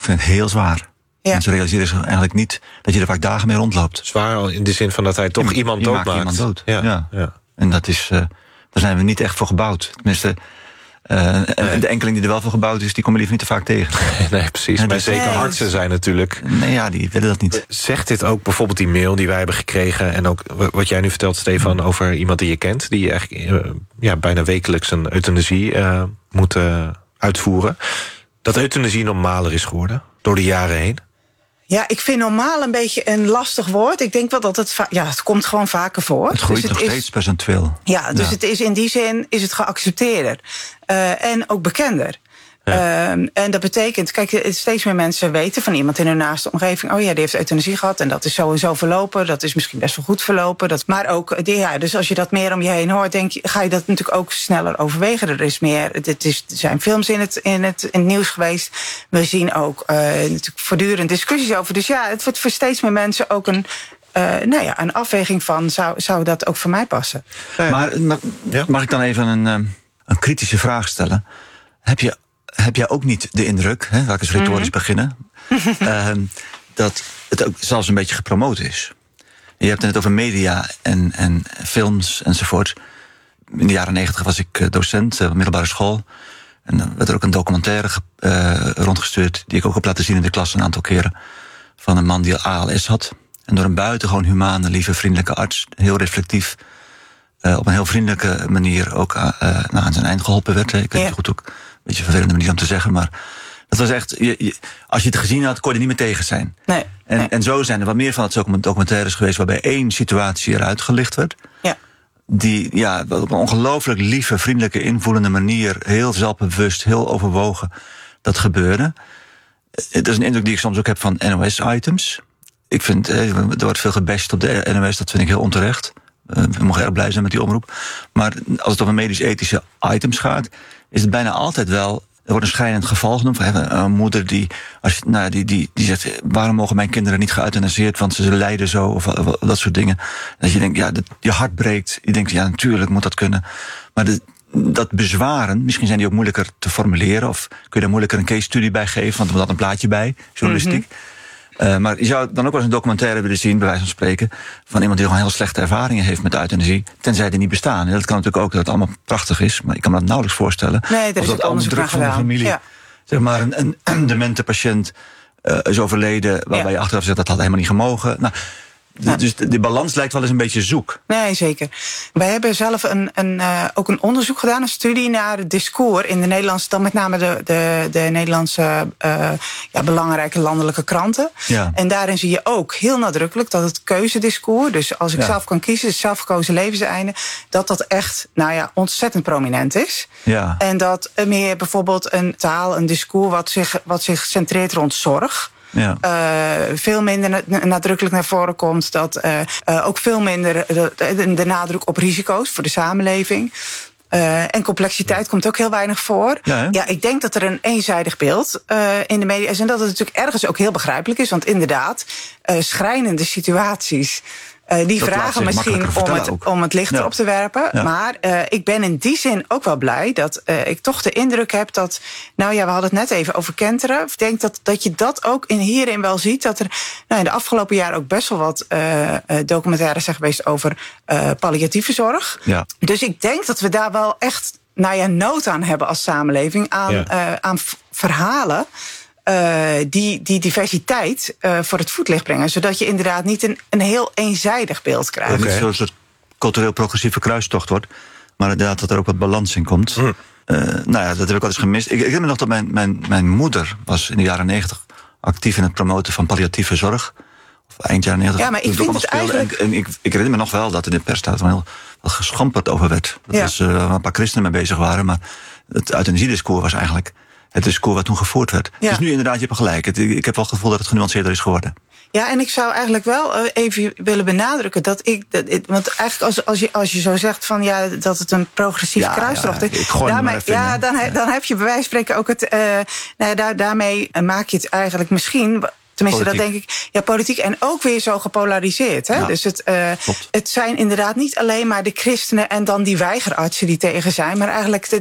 vind het heel zwaar. Ja. Mensen realiseren zich eigenlijk niet dat je er vaak dagen mee rondloopt. Zwaar in de zin van dat hij toch iemand dood maakt. Iemand dood. Ja. En dat is, daar zijn we niet echt voor gebouwd. Tenminste, de enkeling die er wel voor gebouwd is, die komen liever niet te vaak tegen. Nee, precies. Maar zeker artsen zijn natuurlijk... Nee, ja, die willen dat niet. Zegt dit ook bijvoorbeeld die mail die wij hebben gekregen... en ook wat jij nu vertelt, Stefan, over iemand die je kent... die eigenlijk bijna wekelijks een euthanasie moet uitvoeren... dat euthanasie normaler is geworden door de jaren heen? Ja, ik vind normaal een beetje een lastig woord. Ik denk wel dat het komt gewoon vaker voor. Het groeit nog steeds percentueel. Ja, dus het is in die zin is het geaccepteerder. En ook bekender. Ja. En dat betekent, kijk, steeds meer mensen weten van iemand in hun naaste omgeving... oh ja, die heeft euthanasie gehad en dat is zo en zo verlopen. Dat is misschien best wel goed verlopen. Maar ook, dus als je dat meer om je heen hoort... ga je dat natuurlijk ook sneller overwegen. Er is meer, er zijn films in het nieuws geweest. We zien ook natuurlijk voortdurend discussies over. Dus ja, het wordt voor steeds meer mensen ook een afweging van... zou dat ook voor mij passen? Maar mag ik dan even een kritische vraag stellen? Heb jij ook niet de indruk, laat ik eens retorisch beginnen... dat het ook zelfs een beetje gepromoot is? Je hebt het net over media en films enzovoort. In de jaren 90 was ik docent op middelbare school. En dan werd er ook een documentaire rondgestuurd... die ik ook heb laten zien in de klas een aantal keren... van een man die ALS had. En door een buitengewoon humane, lieve, vriendelijke arts... heel reflectief, op een heel vriendelijke manier... ook aan zijn eind geholpen werd. Ik weet niet goed ook... Een beetje een vervelende manier om te zeggen, maar dat was echt... als je het gezien had, kon je er niet meer tegen zijn. Nee. En zo zijn er wat meer van het documentaires geweest... waarbij één situatie eruit gelicht werd. Ja. Die op een ongelooflijk lieve, vriendelijke, invoelende manier... heel zelfbewust, heel overwogen, dat gebeurde. Dat is een indruk die ik soms ook heb van NOS-items. Ik vind, er wordt veel gebashed op de NOS, dat vind ik heel onterecht. We mogen erg blij zijn met die omroep. Maar als het over medisch-ethische items gaat... is het bijna altijd wel... Er wordt een schrijnend geval genoemd van een moeder die zegt... waarom mogen mijn kinderen niet geëuthanaseerd... want ze lijden zo, of dat soort dingen. Dat je denkt, je hart breekt. Je denkt, ja, natuurlijk moet dat kunnen. Maar dat bezwaren, misschien zijn die ook moeilijker te formuleren... of kun je daar moeilijker een case-studie bij geven... want er moet altijd een plaatje bij, journalistiek... Maar je zou dan ook wel eens een documentaire willen zien, bij wijze van spreken... van iemand die gewoon heel slechte ervaringen heeft met euthanasie... tenzij die niet bestaan. En dat kan natuurlijk ook dat het allemaal prachtig is... maar ik kan me dat nauwelijks voorstellen. Nee, er is ook onderzoek druk van de familie. Ja. Zeg maar, een demente patiënt is overleden... waarbij je achteraf zegt, dat had helemaal niet gemogen. Nou, dus de balans lijkt wel eens een beetje zoek. Nee, zeker. Wij hebben zelf ook een onderzoek gedaan, een studie naar het discours in de Nederlandse, dan met name de Nederlandse belangrijke landelijke kranten. Ja. En daarin zie je ook heel nadrukkelijk dat het keuzediscours, dus als ik zelf kan kiezen, het zelfgekozen levenseinde, dat echt ontzettend prominent is. Ja. En dat meer bijvoorbeeld een discours wat zich centreert rond zorg. Ja. Veel minder nadrukkelijk naar voren komt. Dat ook veel minder de nadruk op risico's voor de samenleving. En complexiteit komt ook heel weinig voor. Ja, ik denk dat er een eenzijdig beeld in de media is. En dat het natuurlijk ergens ook heel begrijpelijk is. Want inderdaad, schrijnende situaties... die dat vragen misschien om het licht erop te werpen. Ja. Maar ik ben in die zin ook wel blij dat ik toch de indruk heb dat... we hadden het net even over Kenteren. Ik denk dat je dat ook hierin wel ziet. Dat er in de afgelopen jaren ook best wel wat documentaires zijn geweest over palliatieve zorg. Ja. Dus ik denk dat we daar wel echt nood aan hebben als samenleving. Aan verhalen... die diversiteit voor het voetlicht brengen. Zodat je inderdaad niet een heel eenzijdig beeld krijgt. Dat het zo'n soort cultureel progressieve kruistocht wordt. Maar inderdaad dat er ook wat balans in komt. Dat heb ik wel eens gemist. Ik herinner me nog dat mijn moeder was in de jaren 90 actief in het promoten van palliatieve zorg. Of eind jaren 90. Ja, maar ik vind het eigenlijk... En ik herinner me nog wel dat in de pers daar heel wat geschamperd over werd. Dat een paar christenen mee bezig waren. Maar het euthanasiediscours was eigenlijk... het discours wat toen gevoerd werd. Ja. Dus nu inderdaad, je hebt gelijk. Ik heb wel het gevoel dat het genuanceerder is geworden. Ja, en ik zou eigenlijk wel even willen benadrukken want eigenlijk als je zo zegt van dat het een progressieve kruistocht is, dan heb je bij wijze van spreken ook daarmee maak je het eigenlijk misschien Tenminste, politiek. Dat denk ik. Ja, politiek en ook weer zo gepolariseerd. Hè? Ja, dus het zijn inderdaad niet alleen maar de christenen en dan die weigerartsen die tegen zijn, maar eigenlijk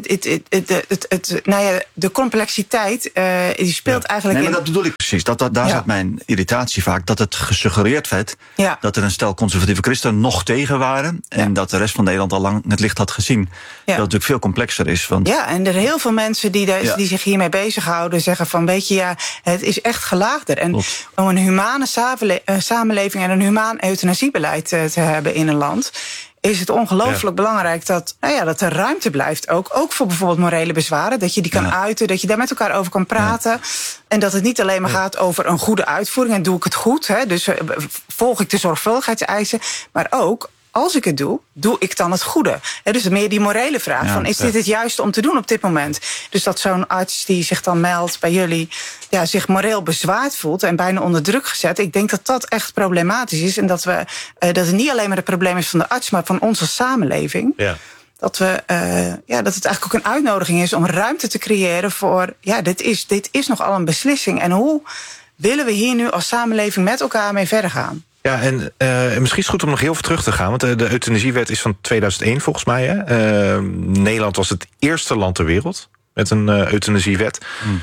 de complexiteit die speelt eigenlijk maar dat bedoel ik precies. Daar zat mijn irritatie vaak, dat het gesuggereerd werd dat er een stel conservatieve christenen nog tegen waren en dat de rest van Nederland al lang het licht had gezien. Dat het natuurlijk veel complexer is. Want ja, en er heel veel mensen die zich hiermee bezighouden zeggen van, weet je, het is echt gelaagder. En om een humane samenleving en een humaan euthanasiebeleid te hebben in een land, is het ongelooflijk belangrijk dat er ruimte blijft. Ook voor bijvoorbeeld morele bezwaren. Dat je die kan uiten, dat je daar met elkaar over kan praten. Ja. En dat het niet alleen maar gaat over een goede uitvoering en doe ik het goed. Hè, dus volg ik de zorgvuldigheidseisen. Maar ook, als ik het doe ik dan het goede? Dus meer die morele vraag van, is dit het juiste om te doen op dit moment? Dus dat zo'n arts die zich dan meldt bij jullie, zich moreel bezwaard voelt en bijna onder druk gezet. Ik denk dat dat echt problematisch is. En dat het niet alleen maar het probleem is van de arts, maar van onze samenleving. Ja. Dat het eigenlijk ook een uitnodiging is om ruimte te creëren voor, dit is nogal een beslissing. En hoe willen we hier nu als samenleving met elkaar mee verder gaan? Ja, en misschien is het goed om nog heel veel terug te gaan, want de euthanasiewet is van 2001 volgens mij. Hè? Nederland was het eerste land ter wereld met een euthanasiewet.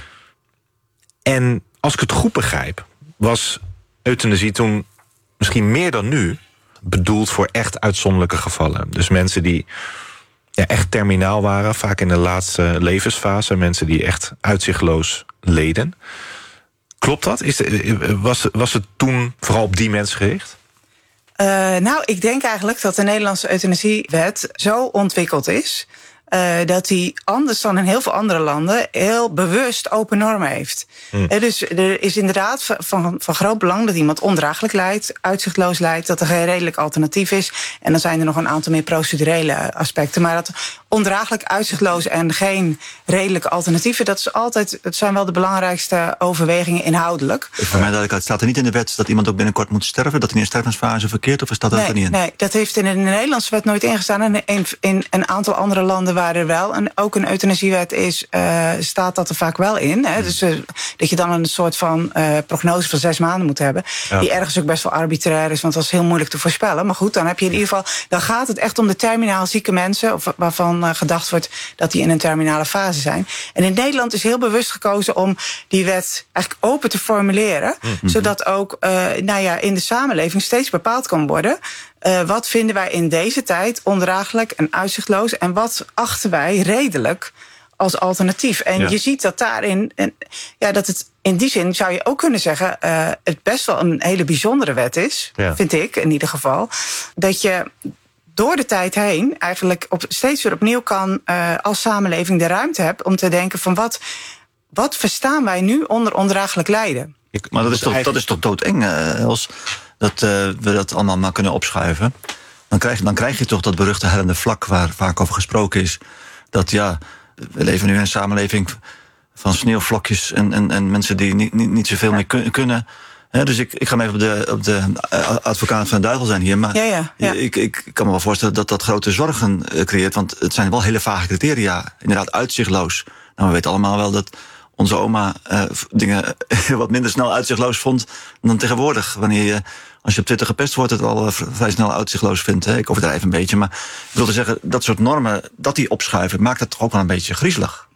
En als ik het goed begrijp, was euthanasie toen misschien meer dan nu bedoeld voor echt uitzonderlijke gevallen. Dus mensen die echt terminaal waren, vaak in de laatste levensfase, mensen die echt uitzichtloos leden. Klopt dat? Was het toen vooral op die mensen gericht? Ik denk eigenlijk dat de Nederlandse euthanasiewet zo ontwikkeld is dat die anders dan in heel veel andere landen heel bewust open normen heeft. Dus er is inderdaad van groot belang dat iemand ondraaglijk lijdt, uitzichtloos lijdt, dat er geen redelijk alternatief is. En dan zijn er nog een aantal meer procedurele aspecten. Maar dat ondraaglijk, uitzichtloos en geen redelijke alternatieven, dat zijn wel de belangrijkste overwegingen inhoudelijk. Voor mij staat er niet in de wet dat iemand ook binnenkort moet sterven, dat hij in een stervensfase verkeert, of staat dat er niet in? Nee, dat heeft in de Nederlandse wet nooit ingestaan. En in een aantal andere landen waar er wel ook een euthanasiewet is, staat dat er vaak wel in. Hè? Dus dat je dan een soort van prognose van 6 maanden moet hebben. Ja. Die ergens ook best wel arbitrair is, want dat is heel moeilijk te voorspellen. Maar goed, dan heb je in ieder geval, dan gaat het echt om de terminaal zieke mensen, of waarvan gedacht wordt dat die in een terminale fase zijn. En in Nederland is heel bewust gekozen om die wet eigenlijk open te formuleren, zodat ook in de samenleving steeds bepaald kan worden, wat vinden wij in deze tijd ondraaglijk en uitzichtloos en wat achten wij redelijk als alternatief. En je ziet dat daarin, dat het in die zin zou je ook kunnen zeggen, het best wel een hele bijzondere wet is, vind ik in ieder geval, dat je door de tijd heen eigenlijk steeds weer opnieuw kan als samenleving de ruimte hebt om te denken van wat verstaan wij nu onder ondraaglijk lijden? Maar dat is toch doodeng, Els, dat we dat allemaal maar kunnen opschuiven. Dan krijg je toch dat beruchte hellende vlak waar vaak over gesproken is. Dat we leven nu in een samenleving van sneeuwvlokjes en mensen die niet zoveel meer kunnen. Dus ik ga maar even op de advocaat van de duivel zijn hier. Maar ik kan me wel voorstellen dat dat grote zorgen creëert. Want het zijn wel hele vage criteria. Inderdaad uitzichtloos. Nou, we weten allemaal wel dat onze oma dingen wat minder snel uitzichtloos vond dan tegenwoordig. Als je op Twitter gepest wordt, het al vrij snel uitzichtloos vindt. Hè? Ik overdrijf een beetje. Maar ik wil zeggen, dat soort normen, dat die opschuiven, maakt het toch ook wel een beetje griezelig.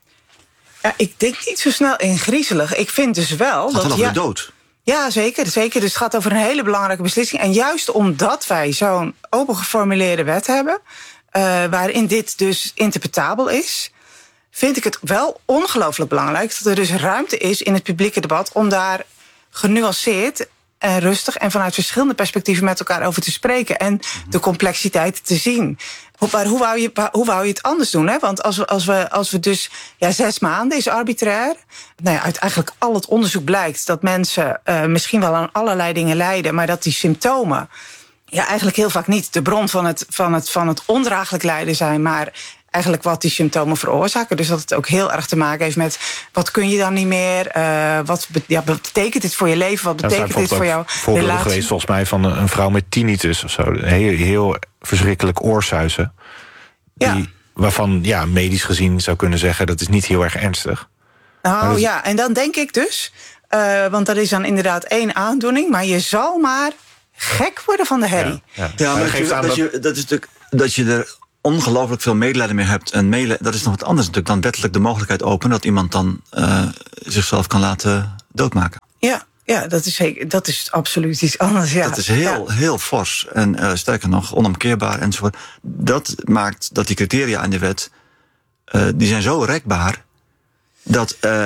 Ja, ik denk niet zo snel in griezelig. Ik vind dus wel dat... Het gaat wel over de dood. Ja, zeker. Dus het gaat over een hele belangrijke beslissing. En juist omdat wij zo'n open geformuleerde wet hebben, waarin dit dus interpretabel is, vind ik het wel ongelooflijk belangrijk dat er dus ruimte is in het publieke debat om daar genuanceerd en rustig en vanuit verschillende perspectieven met elkaar over te spreken en de complexiteit te zien. Maar hoe wou je het anders doen? Hè? Want als we dus 6 maanden is arbitrair. Uit eigenlijk al het onderzoek blijkt dat mensen misschien wel aan allerlei dingen lijden, maar dat die symptomen eigenlijk heel vaak niet de bron van het ondraaglijk lijden zijn, maar eigenlijk wat die symptomen veroorzaken. Dus dat het ook heel erg te maken heeft met wat kun je dan niet meer? Wat betekent dit voor je leven? Wat betekent dit voor jouw voorbeelden geweest volgens mij van een vrouw met tinnitus of zo. Heel verschrikkelijk oorsuizen. Waarvan medisch gezien zou kunnen zeggen dat is niet heel erg ernstig. En dan denk ik dus, Want dat is dan inderdaad 1 aandoening. Maar je zal maar gek worden van de herrie. Ja, maar dat is natuurlijk dat je er ongelooflijk veel medelijden mee hebt. En dat is nog wat anders natuurlijk dan wettelijk de mogelijkheid openen dat iemand dan zichzelf kan laten doodmaken. Ja, dat is absoluut iets anders. Ja. Dat is heel fors en sterker nog onomkeerbaar enzovoort. Dat maakt dat die criteria in de wet die zijn zo rekbaar dat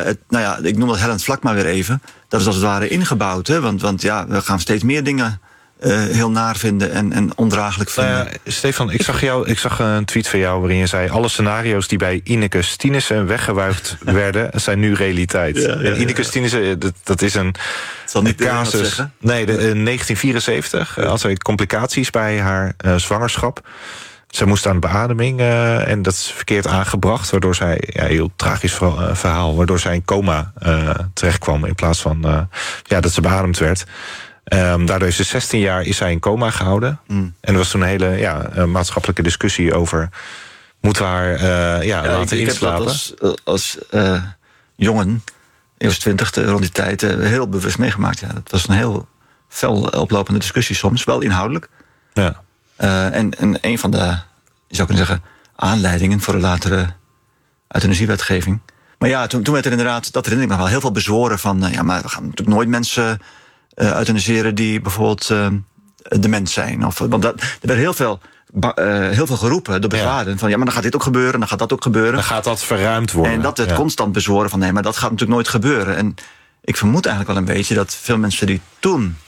ik noem dat hellend vlak maar weer even. Dat is als het ware ingebouwd, hè? Want we gaan steeds meer dingen heel naar vinden en ondraaglijk vinden. Stefan, ik zag een tweet van jou waarin je zei: alle scenario's die bij Ineke Stienissen weggewuifd werden, zijn nu realiteit. En Ineke Stienissen, dat is een casus. Nee, in 1974 had zij complicaties bij haar zwangerschap. Zij moest aan beademing en dat is verkeerd aangebracht, waardoor zij, heel tragisch verhaal, waardoor zij in coma terechtkwam in plaats van dat ze beademd werd. Daardoor heeft ze 16 jaar is zij in coma gehouden. En er was toen een hele maatschappelijke discussie over: moeten we haar laten inslapen? Ik heb dat als jongen, eerst 20, rond die tijd, heel bewust meegemaakt. Ja, dat was een heel fel oplopende discussie soms, wel inhoudelijk. Ja. En een van de, je zou kunnen zeggen, aanleidingen voor de latere euthanasiewetgeving. Maar ja, toen werd er inderdaad, dat herinner ik me wel, heel veel bezworen van maar we gaan natuurlijk nooit mensen euthaniseren die bijvoorbeeld dement zijn. Want er werd heel veel geroepen door bezwaren van maar dan gaat dit ook gebeuren, dan gaat dat ook gebeuren. Dan gaat dat verruimd worden. En dat het constant bezworen van nee, maar dat gaat natuurlijk nooit gebeuren. En ik vermoed eigenlijk wel een beetje dat veel mensen die toen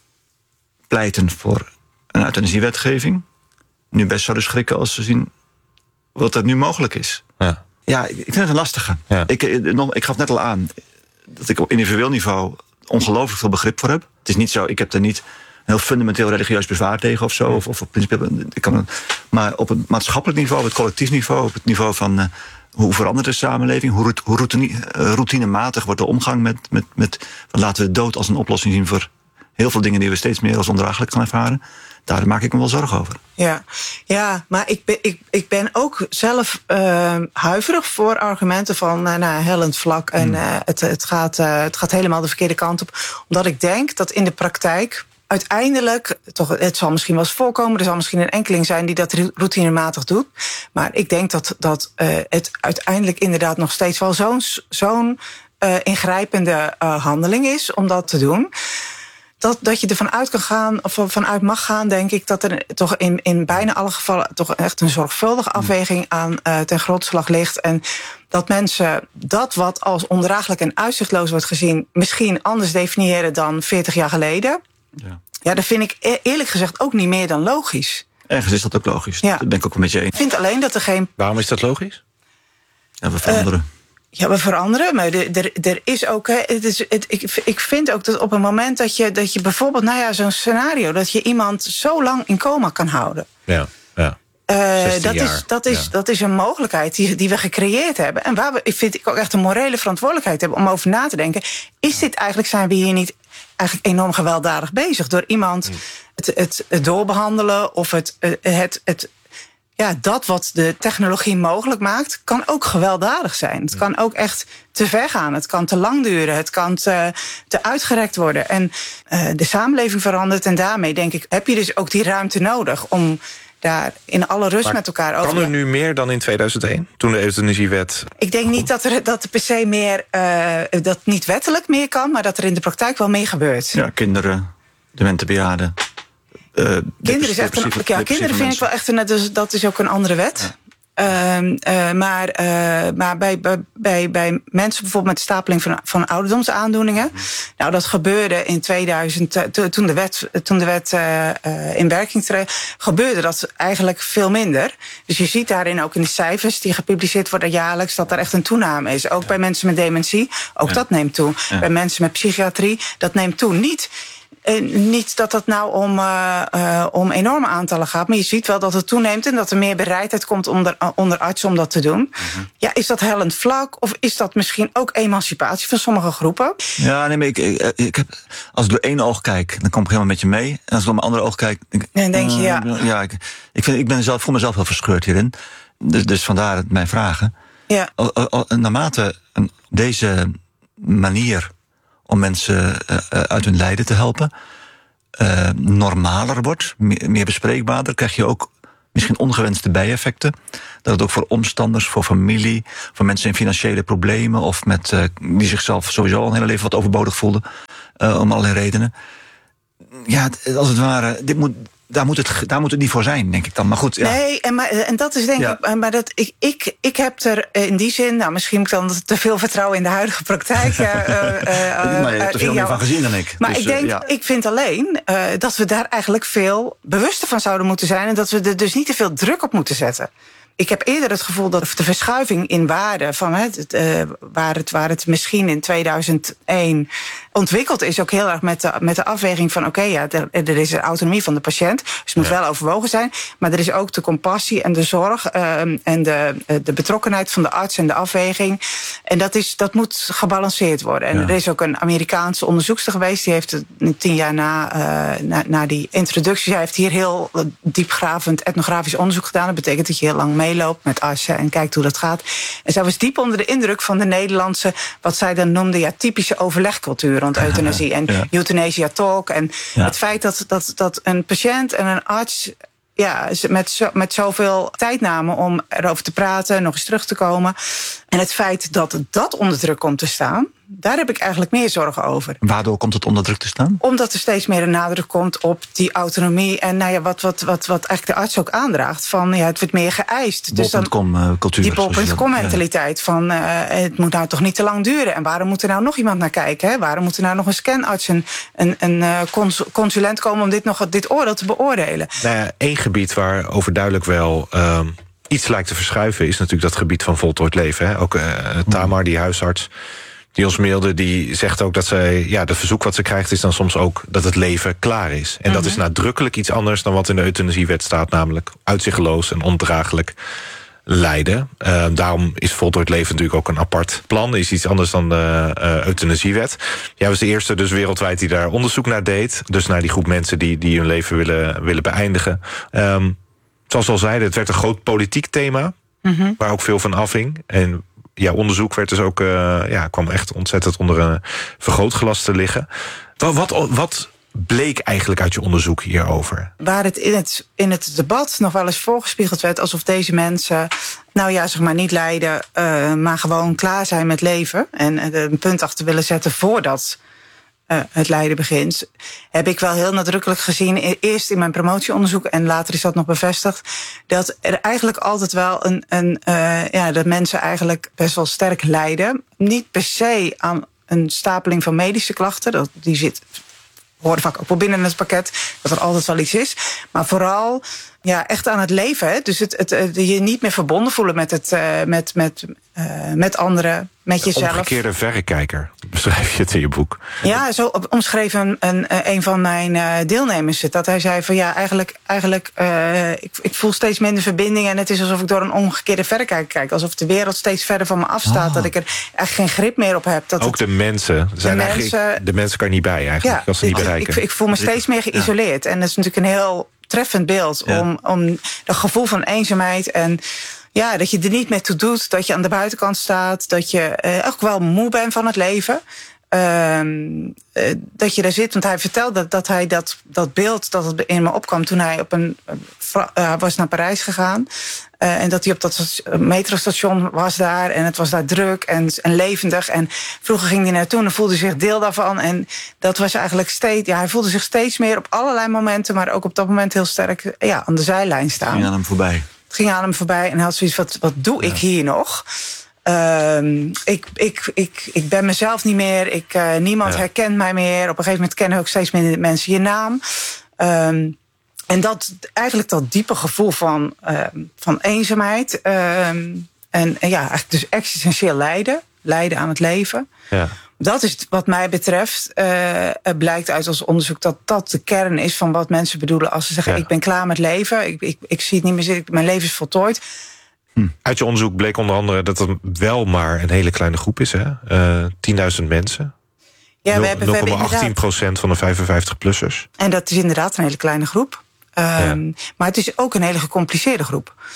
pleiten voor een euthanasiewetgeving nu best zouden schrikken als ze zien wat er nu mogelijk is. Ja, ik vind het een lastige. Ja. Ik gaf net al aan dat ik op individueel niveau ongelooflijk veel begrip voor heb. Het is niet zo, ik heb er niet een heel fundamenteel religieus bezwaar tegen of zo. Of principieel. Maar op het maatschappelijk niveau, op het collectief niveau, op het niveau van hoe verandert de samenleving, hoe routinematig wordt de omgang met laten we de dood als een oplossing zien voor heel veel dingen die we steeds meer als ondraaglijk gaan ervaren. Daar maak ik me wel zorgen over. Ja, maar ik ben ook zelf huiverig voor argumenten van hellend vlak. En het gaat helemaal de verkeerde kant op. Omdat ik denk dat in de praktijk uiteindelijk, het zal misschien wel eens voorkomen, er zal misschien een enkeling zijn die dat routinematig doet. Maar ik denk dat het uiteindelijk inderdaad nog steeds wel zo'n ingrijpende handeling is om dat te doen. Dat je ervan uit kan gaan, of vanuit mag gaan, denk ik, dat er toch in bijna alle gevallen toch echt een zorgvuldige afweging aan ten grondslag ligt. En dat mensen dat wat als ondraaglijk en uitzichtloos wordt gezien misschien anders definiëren dan 40 jaar geleden. Ja, dat vind ik eerlijk gezegd ook niet meer dan logisch. Ergens is dat ook logisch. Ja. Dat ben ik ook een beetje eens. Ik vind alleen dat er geen... Waarom is dat logisch? Ja, we veranderen. We veranderen, maar er is ook. Ik vind ook dat op een moment dat je bijvoorbeeld, zo'n scenario, dat je iemand zo lang in coma kan houden. Ja. Dat is een mogelijkheid die we gecreëerd hebben. En waar ik ook echt een morele verantwoordelijkheid hebben om over na te denken. Is dit eigenlijk, zijn we hier niet eigenlijk enorm gewelddadig bezig door iemand het doorbehandelen of dat wat de technologie mogelijk maakt, kan ook gewelddadig zijn. Het kan ook echt te ver gaan. Het kan te lang duren. Het kan te uitgerekt worden. En de samenleving verandert. En daarmee, denk ik, heb je dus ook die ruimte nodig om daar in alle rust met elkaar over... Kan er nu meer dan in 2001, toen de euthanasiewet... Ik denk niet dat er per se meer... dat niet wettelijk meer kan, maar dat er in de praktijk wel meer meer gebeurt. Kinderen, demente bejaarden... Kinderen vind ik wel echt dat is ook een andere wet. Maar bij mensen bijvoorbeeld met de stapeling van ouderdomsaandoeningen. Nou, dat gebeurde in 2000, toen de wet in werking treedt, gebeurde dat eigenlijk veel minder. Dus je ziet daarin ook in de cijfers die gepubliceerd worden jaarlijks dat er echt een toename is. Ook bij mensen met dementie, dat neemt toe. Bij mensen met psychiatrie, dat neemt toe. Niet dat het nou om enorme aantallen gaat, maar je ziet wel dat het toeneemt en dat er meer bereidheid komt onder artsen om dat te doen. Mm-hmm. Ja, is dat hellend vlak of is dat misschien ook emancipatie van sommige groepen? Ja, nee, maar ik heb, als ik door één oog kijk, dan kom ik helemaal met je mee. En als ik door mijn andere oog kijk, dan denk je ik ben voor mezelf wel verscheurd hierin. Dus vandaar mijn vragen. Ja. Naarmate deze manier om mensen uit hun lijden te helpen, normaler wordt, meer bespreekbaarder, krijg je ook misschien ongewenste bijeffecten. Dat het ook voor omstanders, voor familie, voor mensen in financiële problemen of die zichzelf sowieso al een hele leven wat overbodig voelden, om allerlei redenen. Ja, als het ware, daar moet het niet voor zijn, denk ik dan. Maar goed, ja. Nee, en dat is denk ik... Maar ik heb er in die zin... Nou, misschien heb ik dan te veel vertrouwen in de huidige praktijk. Maar je hebt er veel meer van gezien dan ik. Maar dus, ik vind alleen dat we daar eigenlijk veel bewuster van zouden moeten zijn. En dat we er dus niet te veel druk op moeten zetten. Ik heb eerder het gevoel dat de verschuiving in waarde van waar het misschien in 2001 ontwikkeld is, ook heel erg met de afweging van er is de autonomie van de patiënt, dus het moet wel overwogen zijn, maar er is ook de compassie en de zorg en de betrokkenheid van de arts en de afweging. En dat moet gebalanceerd worden. En er is ook een Amerikaanse onderzoekster geweest, die heeft 10 jaar na die introductie, zij heeft hier heel diepgravend etnografisch onderzoek gedaan. Dat betekent dat je heel lang meeloopt met artsen en kijkt hoe dat gaat. En zij was diep onder de indruk van de Nederlandse, wat zij dan noemde, typische overlegcultuur rond euthanasie en euthanasia talk. En het feit dat een patiënt en een arts met zoveel tijd namen om erover te praten, nog eens terug te komen. En het feit dat onder druk komt te staan, daar heb ik eigenlijk meer zorgen over. Waardoor komt het onder druk te staan? Omdat er steeds meer een nadruk komt op die autonomie. En wat eigenlijk de arts ook aandraagt. Van het wordt meer geëist. Bol.com cultuur. Die bol.com mentaliteit van het moet nou toch niet te lang duren. En waarom moet er nou nog iemand naar kijken? Hè? Waarom moet er nou nog een scanarts, een consulent komen om dit oordeel te beoordelen? Nou ja, één gebied waar overduidelijk wel iets lijkt te verschuiven is natuurlijk dat gebied van voltooid leven. Hè? Ook Tamar, die huisarts die ons mailde, die zegt ook dat zij, de verzoek wat ze krijgt is dan soms ook dat het leven klaar is. En dat is nadrukkelijk iets anders dan wat in de euthanasiewet staat, namelijk uitzichtloos en ondraaglijk lijden. Daarom is voltooid leven natuurlijk ook een apart plan. Is iets anders dan de euthanasiewet. Jij was de eerste dus wereldwijd die daar onderzoek naar deed. Dus naar die groep mensen die hun leven willen beëindigen. Zoals we al zeiden, het werd een groot politiek thema, waar ook veel van afhing. En onderzoek werd dus ook, kwam echt ontzettend onder een vergrootglas te liggen. Wat bleek eigenlijk uit je onderzoek hierover? Waar het in het debat nog wel eens voorgespiegeld werd, alsof deze mensen niet lijden, maar gewoon klaar zijn met leven en een punt achter willen zetten voordat het lijden begint, heb ik wel heel nadrukkelijk gezien, eerst in mijn promotieonderzoek en later is dat nog bevestigd, dat er eigenlijk altijd wel dat mensen eigenlijk best wel sterk lijden. Niet per se aan een stapeling van medische klachten, horen vaak ook wel binnen het pakket, dat er altijd wel iets is. Maar vooral echt aan het leven. Hè? Dus je niet meer verbonden voelen met anderen, met jezelf. Een omgekeerde verrekijker, beschrijf je het in je boek. Ja, zo omschreef een van mijn deelnemers het. Dat hij zei van ik voel steeds minder verbinding en het is alsof ik door een omgekeerde verrekijker kijk. Alsof de wereld steeds verder van me afstaat. Dat ik er eigenlijk geen grip meer op heb. Ook de mensen. De mensen kan je niet bij eigenlijk, als ze niet bereiken. Ik voel me steeds meer geïsoleerd. En dat is natuurlijk een heel treffend beeld om dat gevoel van eenzaamheid en dat je er niet meer toe doet, dat je aan de buitenkant staat, dat je ook wel moe bent van het leven. Dat je daar zit, want hij vertelde dat hij dat beeld dat het in me opkwam toen hij was naar Parijs gegaan. En dat hij op dat metrostation was daar en het was daar druk en levendig. En vroeger ging hij naartoe en voelde zich deel daarvan. En dat was eigenlijk steeds, hij voelde zich steeds meer op allerlei momenten, maar ook op dat moment heel sterk aan de zijlijn staan. Het ging aan hem voorbij. Het ging aan hem voorbij en hij had zoiets, wat doe ik hier nog? Ik ben mezelf niet meer. Niemand herkent mij meer. Op een gegeven moment kennen ook steeds minder mensen je naam. En eigenlijk dat diepe gevoel van eenzaamheid. En eigenlijk dus existentieel lijden aan het leven. Ja. Dat is wat mij betreft, blijkt uit ons onderzoek dat de kern is van wat mensen bedoelen als ze zeggen ik ben klaar met leven. Ik zie het niet meer zitten, mijn leven is voltooid. Uit je onderzoek bleek onder andere dat er wel maar een hele kleine groep is, hè? 10.000 mensen. Ja, we hebben 0,18% van de 55-plussers. En dat is inderdaad een hele kleine groep. Maar het is ook een hele gecompliceerde groep.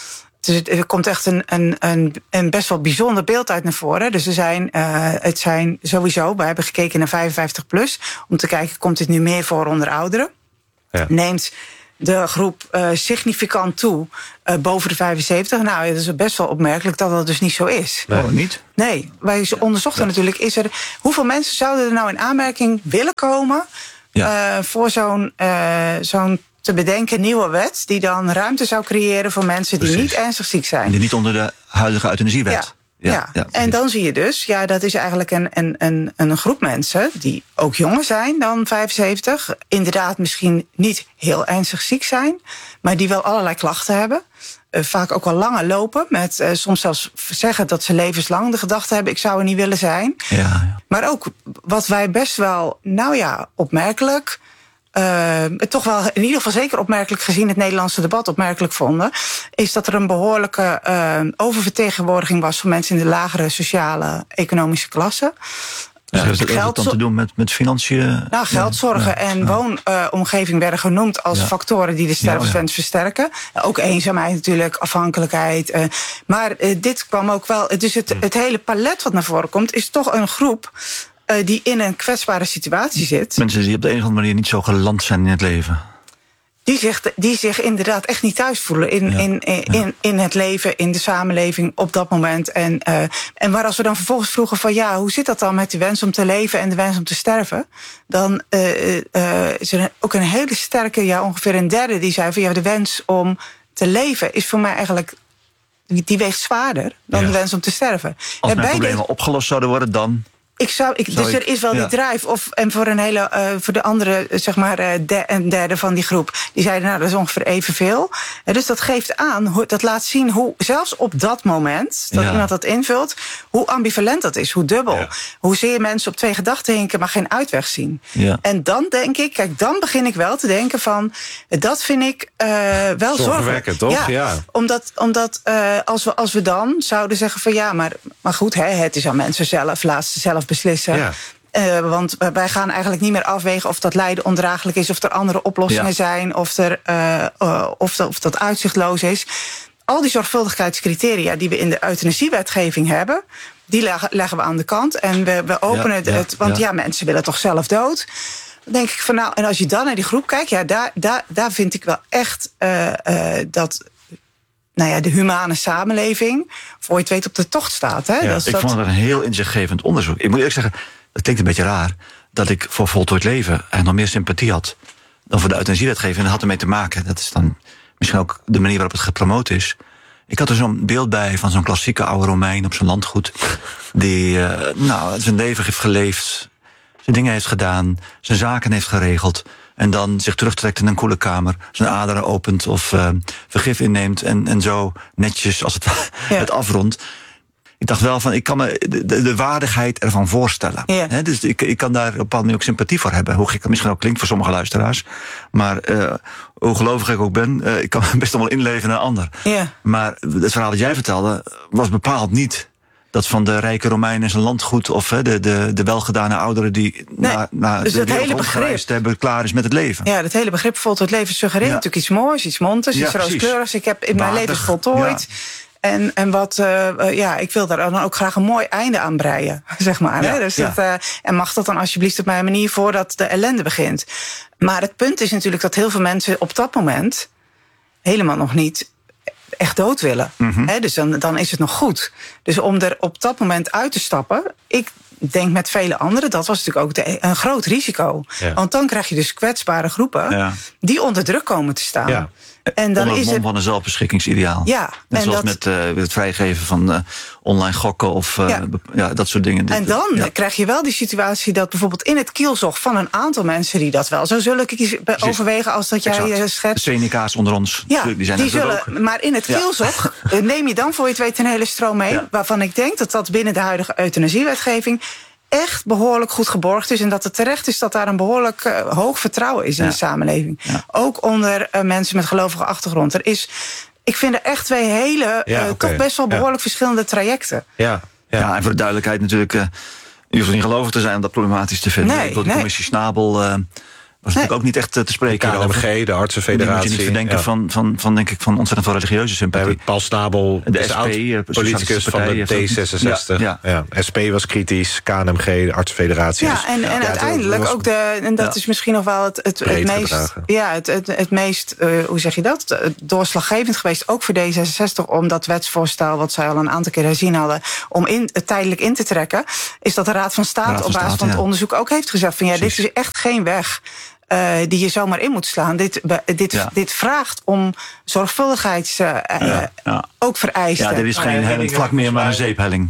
Dus er komt echt een best wel bijzonder beeld uit naar voren. Dus het zijn sowieso, we hebben gekeken naar 55 plus... om te kijken, komt dit nu meer voor onder ouderen? Ja. Neemt de groep significant toe boven de 75? Nou, het is best wel opmerkelijk dat dat dus niet zo is. Nee, niet? Nee, wij onderzochten natuurlijk... hoeveel mensen zouden er nou in aanmerking willen komen... voor zo'n te bedenken nieuwe wet... die dan ruimte zou creëren voor mensen die niet ernstig ziek zijn. Die niet onder de huidige euthanasiewet. Ja. En dan zie je dus, dat is eigenlijk een groep mensen... die ook jonger zijn dan 75. Inderdaad misschien niet heel ernstig ziek zijn... maar die wel allerlei klachten hebben. Vaak ook al langer lopen. Met soms zelfs zeggen dat ze levenslang de gedachte hebben... ik zou er niet willen zijn. Ja. Maar ook wat wij best wel, opmerkelijk... toch wel in ieder geval zeker opmerkelijk gezien het Nederlandse debat opmerkelijk vonden... is dat er een behoorlijke oververtegenwoordiging was... van mensen in de lagere sociale economische klasse. Heeft dat dan te doen met financiën? Nou, geldzorgen en woonomgeving werden genoemd als factoren die de sterfwens versterken. Ook eenzaamheid natuurlijk, afhankelijkheid. Maar dit kwam ook wel... Dus het hele palet wat naar voren komt is toch een groep... die in een kwetsbare situatie zit. Mensen die op de een of andere manier niet zo geland zijn in het leven. Die zich inderdaad echt niet thuis voelen in het leven, in de samenleving op dat moment. En maar als we dan vervolgens vroegen van hoe zit dat dan met de wens om te leven en de wens om te sterven? Dan is er ook een hele sterke, ongeveer een derde die zei van de wens om te leven is voor mij eigenlijk, die weegt zwaarder dan de wens om te sterven. Als mijn problemen opgelost zouden worden, dan... Dus er is wel die drive. En voor de andere, zeg maar, een derde van die groep... die zeiden, dat is ongeveer evenveel. Dus dat geeft aan, dat laat zien hoe... zelfs op dat moment, dat iemand dat invult... hoe ambivalent dat is, hoe dubbel. Ja. Hoezeer mensen op twee gedachten hinken... maar geen uitweg zien. Ja. En dan denk ik, dan begin ik wel te denken van... dat vind ik wel zorgwekkend, toch? Ja. Omdat als we dan zouden zeggen van... maar goed, het is aan mensen zelf, laat ze zelf beslissen. Ja. Want wij gaan eigenlijk niet meer afwegen of dat lijden ondraaglijk is... of er andere oplossingen zijn, of dat uitzichtloos is. Al die zorgvuldigheidscriteria die we in de euthanasiewetgeving hebben... die leggen we aan de kant en we openen het... Want mensen willen toch zelf dood? Dan denk ik van en als je dan naar die groep kijkt... daar vind ik wel echt dat... de humane samenleving, voor je het weet, op de tocht staat. Hè? Ik vond het een heel inzichtgevend onderzoek. Ik moet eerlijk zeggen, het klinkt een beetje raar... dat ik voor voltooid leven nog meer sympathie had... dan voor de euthanasiewetgeving. En dat had ermee te maken. Dat is dan misschien ook de manier waarop het gepromoot is. Ik had er zo'n beeld bij van zo'n klassieke oude Romein op zijn landgoed... die zijn leven heeft geleefd, zijn dingen heeft gedaan... zijn zaken heeft geregeld... en dan zich terugtrekt in een koele kamer... zijn aderen opent of vergif inneemt... en zo netjes als het afrondt. Ik dacht wel van, ik kan me de waardigheid ervan voorstellen. Ja. Dus ik kan daar op een bepaalde manier ook sympathie voor hebben. Hoe gek dat misschien ook klinkt voor sommige luisteraars. Maar hoe gelovig ik ook ben... ik kan me best wel inleven in een ander. Ja. Maar het verhaal dat jij vertelde... was bepaald niet... dat van de rijke Romein en zijn landgoed... of de welgedane ouderen die na dus de wereld rondgereisd hebben... klaar is met het leven. Ja, dat hele begrip voltooid leven suggereert natuurlijk iets moois, iets montes, iets rooskleurigs. Ik heb in mijn leven voltooid. Ja. En wat, ik wil daar dan ook graag een mooi einde aan breien, zeg maar. Ja, hè? Dus en mag dat dan alsjeblieft op mijn manier voordat de ellende begint. Maar het punt is natuurlijk dat heel veel mensen op dat moment... helemaal nog niet... echt dood willen. Mm-hmm. Dus dan is het nog goed. Dus om er op dat moment uit te stappen... ik denk met vele anderen... dat was natuurlijk ook een groot risico. Ja. Want dan krijg je dus kwetsbare groepen... die onder druk komen te staan. Ja. En dan onder het mom van een zelfbeschikking-ideaal. Ja. Net zoals met het vrijgeven van online gokken of dat soort dingen. En dan krijg je wel die situatie dat bijvoorbeeld in het kielzog van een aantal mensen die dat wel zo zullen overwegen als dat jij schetst. De Seneka's onder ons, die zijn er zullen ook. Maar in het kielzog neem je dan voor je het weet een hele stroom mee... waarvan ik denk dat binnen de huidige euthanasiewetgeving... echt behoorlijk goed geborgd is... en dat het terecht is dat daar een behoorlijk hoog vertrouwen is in de samenleving. Ja. Ook onder mensen met gelovige achtergrond. Ik vind er echt twee hele, toch best wel behoorlijk verschillende trajecten. Ja, en voor de duidelijkheid natuurlijk... je hoeft niet gelovig te zijn om dat problematisch te vinden. Nee, de commissie Schnabel... was natuurlijk ook niet echt te spreken. De KNMG, de Artsenfederatie. Die moet je niet verdenken van denk ik, van ontzettend veel religieuze sympathie. Paul Snabel, de SP, politicus van de D66. Ja. SP was kritisch, KNMG, de Artsenfederatie. Ja, en uiteindelijk ook en dat is misschien nog wel het meest, hoe zeg je dat, doorslaggevend geweest, ook voor D66, om dat wetsvoorstel, wat zij al een aantal keer herzien hadden, om tijdelijk in te trekken, is dat de Raad van State op basis van het onderzoek ook heeft gezegd van dit is echt geen weg die je zomaar in moet slaan. Dit vraagt om zorgvuldigheids ook vereisten. Ja, dit is geen hellend vlak meer, maar een zeephelling.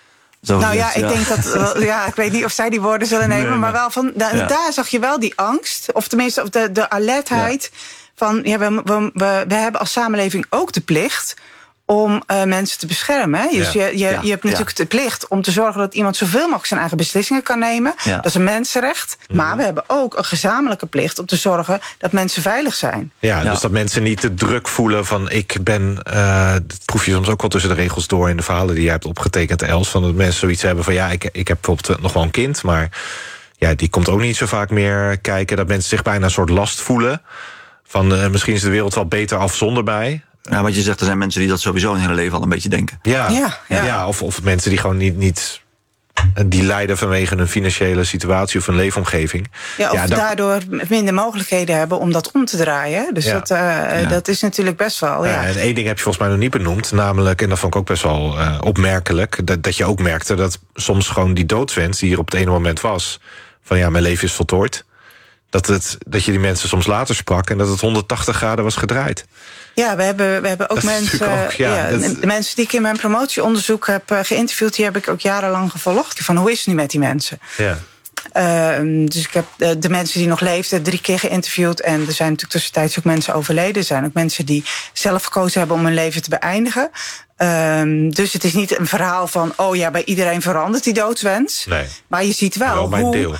Ik denk dat, ik weet niet of zij die woorden zullen nemen, maar wel van, daar zag je wel die angst, of tenminste de alertheid van, we hebben als samenleving ook de plicht om mensen te beschermen. Hè? Dus je hebt natuurlijk de plicht om te zorgen dat iemand zoveel mogelijk zijn eigen beslissingen kan nemen. Ja. Dat is een mensenrecht. Maar we hebben ook een gezamenlijke plicht om te zorgen dat mensen veilig zijn. Ja, dus dat mensen niet de druk voelen van ik ben, dat proef je soms ook wel tussen de regels door in de verhalen die jij hebt opgetekend, Els, van dat mensen zoiets hebben van ik heb bijvoorbeeld nog wel een kind, maar die komt ook niet zo vaak meer kijken. Dat mensen zich bijna een soort last voelen van misschien is de wereld wel beter af zonder mij. Ja, wat je zegt, er zijn mensen die dat sowieso hun hele leven al een beetje denken. Of mensen die gewoon niet die lijden vanwege een financiële situatie of een leefomgeving. Daardoor minder mogelijkheden hebben om dat om te draaien. Dus dat is natuurlijk best wel. En één ding heb je volgens mij nog niet benoemd, namelijk, en dat vond ik ook best wel opmerkelijk, dat je ook merkte dat soms gewoon die doodswens die hier op het ene moment was, van mijn leven is voltooid, dat je die mensen soms later sprak en dat het 180 graden was gedraaid. Ja, we hebben ook mensen. De mensen die ik in mijn promotieonderzoek heb geïnterviewd, die heb ik ook jarenlang gevolgd. Van hoe is het nu met die mensen? Ja. Dus ik heb de mensen die nog leefden 3 keer geïnterviewd. En er zijn natuurlijk tussentijds ook mensen overleden. Er zijn ook mensen die zelf gekozen hebben om hun leven te beëindigen. Dus het is niet een verhaal van, bij iedereen verandert die doodswens. Nee. Maar je ziet wel hoe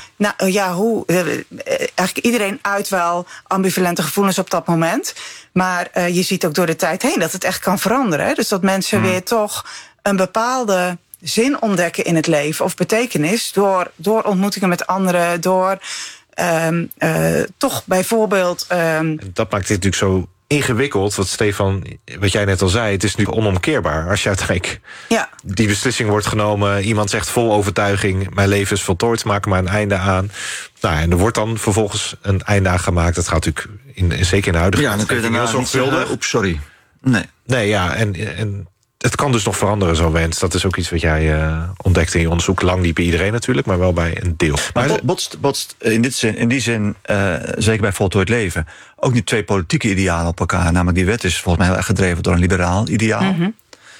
eigenlijk iedereen uit wel ambivalente gevoelens op dat moment. Maar je ziet ook door de tijd heen dat het echt kan veranderen. Hè? Dus dat mensen weer toch een bepaalde zin ontdekken in het leven of betekenis door ontmoetingen met anderen, door toch bijvoorbeeld. Dat maakt dit natuurlijk zo ingewikkeld, wat jij net al zei, het is nu onomkeerbaar. Als je uiteindelijk die beslissing wordt genomen, iemand zegt vol overtuiging, mijn leven is voltooid, maak er maar een einde aan. En er wordt dan vervolgens een einde aan gemaakt. Dat gaat natuurlijk zeker in de huidige dan kun je daarna niet zeggen, sorry. Nee, en het kan dus nog veranderen, zo wens. Dat is ook iets wat jij ontdekte in je onderzoek. Lang niet bij iedereen natuurlijk, maar wel bij een deel. Maar botst in die zin, zeker bij voltooid leven, ook niet 2 politieke idealen op elkaar. Namelijk die wet is volgens mij heel erg gedreven door een liberaal ideaal. Mm-hmm.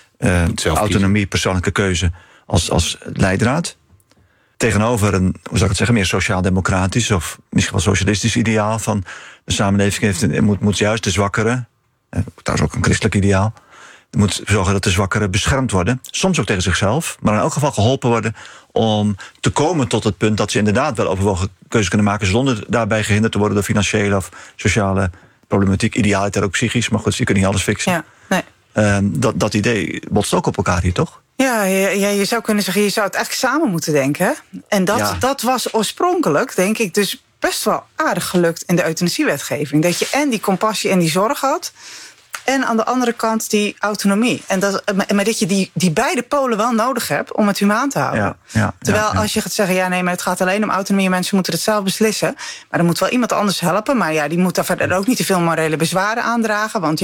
Autonomie, persoonlijke keuze als leidraad. Tegenover een, hoe zou ik het zeggen, meer sociaal-democratisch of misschien wel socialistisch ideaal van de samenleving moet juist de zwakkeren, daar is ook een christelijk ideaal, moet zorgen dat de zwakkeren beschermd worden. Soms ook tegen zichzelf, maar in elk geval geholpen worden om te komen tot het punt dat ze inderdaad wel overwogen keuzes kunnen maken zonder daarbij gehinderd te worden door financiële of sociale problematiek. Idealiter ook psychisch, maar goed, je kunt niet alles fixen. Ja, nee. Dat idee botst ook op elkaar hier, toch? Ja, je zou kunnen zeggen, je zou het eigenlijk samen moeten denken. Hè? En dat was oorspronkelijk, denk ik, dus best wel aardig gelukt in de euthanasiewetgeving. Dat je en die compassie en die zorg had, en aan de andere kant die autonomie. Maar dat je die beide polen wel nodig hebt om het humaan te houden. Terwijl als je gaat zeggen, maar het gaat alleen om autonomie, mensen moeten het zelf beslissen. Maar er moet wel iemand anders helpen. Maar die moet daar verder ook niet te veel morele bezwaren aandragen. Want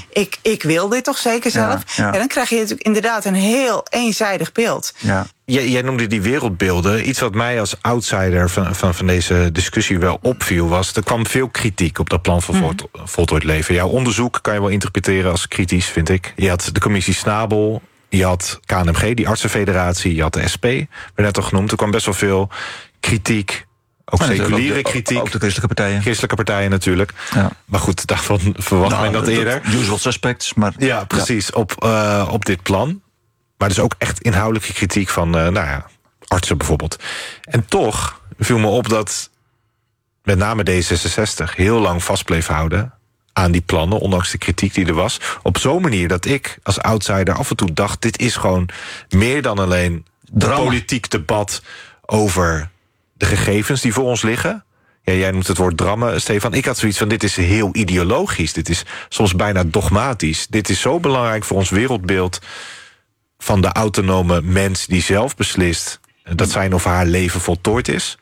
ik wil dit toch zeker zelf. En dan krijg je natuurlijk inderdaad een heel eenzijdig beeld. Ja. Jij noemde die wereldbeelden. Iets wat mij als outsider van deze discussie wel opviel was, er kwam veel kritiek op dat plan van voltooid leven. Jouw onderzoek kan je wel interpreteren als kritisch, vind ik. Je had de commissie Snabel, je had KNMG, die Artsenfederatie, je had de SP, werd net al genoemd. Er kwam best wel veel kritiek. Ook seculiere kritiek. Ook de christelijke partijen. Christelijke partijen natuurlijk. Ja. Maar goed, daarvan verwacht men dat eerder. Usual suspects. Maar ja, precies. Op dit plan. Maar dus ook echt inhoudelijke kritiek van artsen bijvoorbeeld. En toch viel me op dat met name D66 heel lang vast bleef houden aan die plannen, ondanks de kritiek die er was. Op zo'n manier dat ik als outsider af en toe dacht, dit is gewoon meer dan alleen politiek debat over de gegevens die voor ons liggen. Ja, jij noemt het woord drammen, Stefan. Ik had zoiets van, dit is heel ideologisch. Dit is soms bijna dogmatisch. Dit is zo belangrijk voor ons wereldbeeld van de autonome mens die zelf beslist dat zijn of haar leven voltooid is.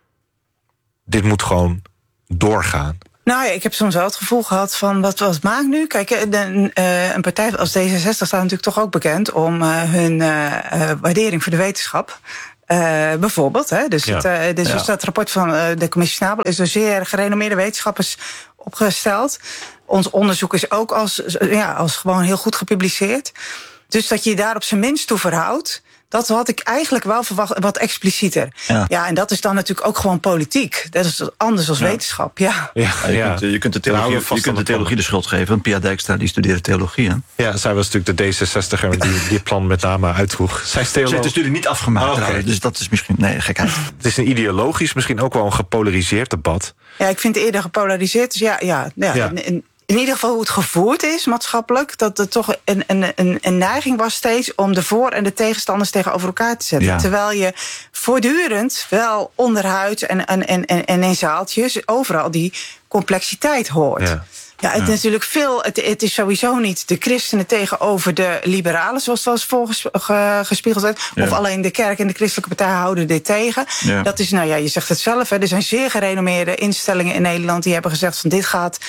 Dit moet gewoon doorgaan. Nou ja, ik heb soms wel het gevoel gehad van, wat maakt nu? Kijk, een partij als D66 staat natuurlijk toch ook bekend om hun waardering voor de wetenschap. Bijvoorbeeld. Hè? Dus dat rapport van de commissie Schnabel is door zeer gerenommeerde wetenschappers opgesteld. Ons onderzoek is ook als gewoon heel goed gepubliceerd. Dus dat je je daar op zijn minst toe verhoudt, dat had ik eigenlijk wel verwacht, wat explicieter. Ja, en dat is dan natuurlijk ook gewoon politiek. Dat is anders als wetenschap, Je kunt de theologie de schuld geven. Want Pia Dijkstra, die studeerde theologie. Hè? Ja, zij was natuurlijk de D66'er die dit plan met name uitdroeg. Zij heeft de studie niet afgemaakt. Dus dat is misschien gekheid. Het is een ideologisch, misschien ook wel een gepolariseerd debat. Ja, ik vind het eerder gepolariseerd. Dus in ieder geval hoe het gevoerd is, maatschappelijk, dat er toch een neiging was steeds om de voor- en de tegenstanders tegenover elkaar te zetten. Ja. Terwijl je voortdurend wel onderhuids en in zaaltjes overal die complexiteit hoort. Ja, het is natuurlijk het is sowieso niet de christenen tegenover de liberalen, zoals het wel eens gespiegeld werd. Of alleen de kerk en de christelijke partij houden dit tegen. Ja. Dat is, je zegt het zelf, hè, er zijn zeer gerenommeerde instellingen in Nederland die hebben gezegd van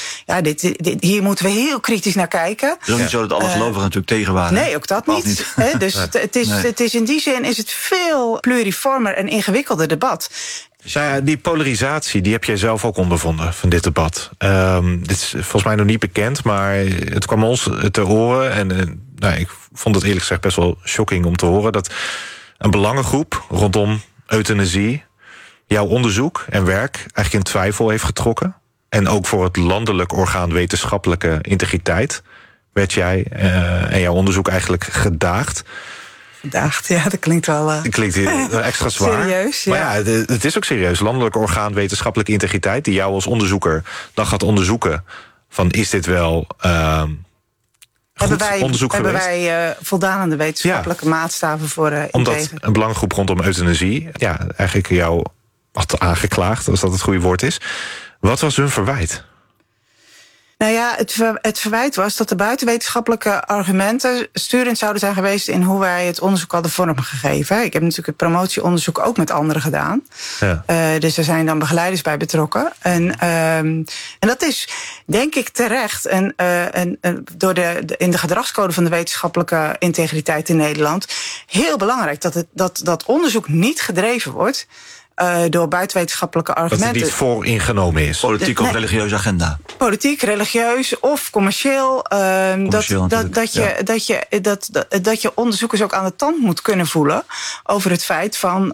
hier moeten we heel kritisch naar kijken. Het is ook niet zo dat alle gelovigen natuurlijk tegen waren. Nee, ook dat niet. Hè, dus het is in die zin is het veel pluriformer en ingewikkelder debat. Die polarisatie, die heb jij zelf ook ondervonden van dit debat. Dit is volgens mij nog niet bekend, maar het kwam ons te horen. En ik vond het eerlijk gezegd best wel shocking om te horen dat een belangengroep rondom euthanasie jouw onderzoek en werk eigenlijk in twijfel heeft getrokken. En ook voor het landelijk orgaan wetenschappelijke integriteit werd jij en jouw onderzoek eigenlijk gedaagd. Dat klinkt wel klinkt extra zwaar. Serieus, ja. Maar het is ook serieus. Landelijk orgaan wetenschappelijke integriteit, die jou als onderzoeker dan gaat onderzoeken van, is dit wel onderzoek hebben geweest? Hebben wij voldaan aan de wetenschappelijke maatstaven voor Omdat een belangengroep rondom euthanasie eigenlijk jou had aangeklaagd, als dat het goede woord is. Wat was hun verwijt? Nou ja, het verwijt was dat de buitenwetenschappelijke argumenten sturend zouden zijn geweest in hoe wij het onderzoek hadden vormgegeven. Ik heb natuurlijk het promotieonderzoek ook met anderen gedaan. Ja. Dus er zijn dan begeleiders bij betrokken. En dat is, denk ik, terecht. En door in de gedragscode van de wetenschappelijke integriteit in Nederland heel belangrijk dat onderzoek niet gedreven wordt door buitenwetenschappelijke argumenten. Dat het niet vooringenomen is. Politiek of religieuze agenda. Politiek, religieus of commercieel. Dat je onderzoekers ook aan de tand moet kunnen voelen over het feit van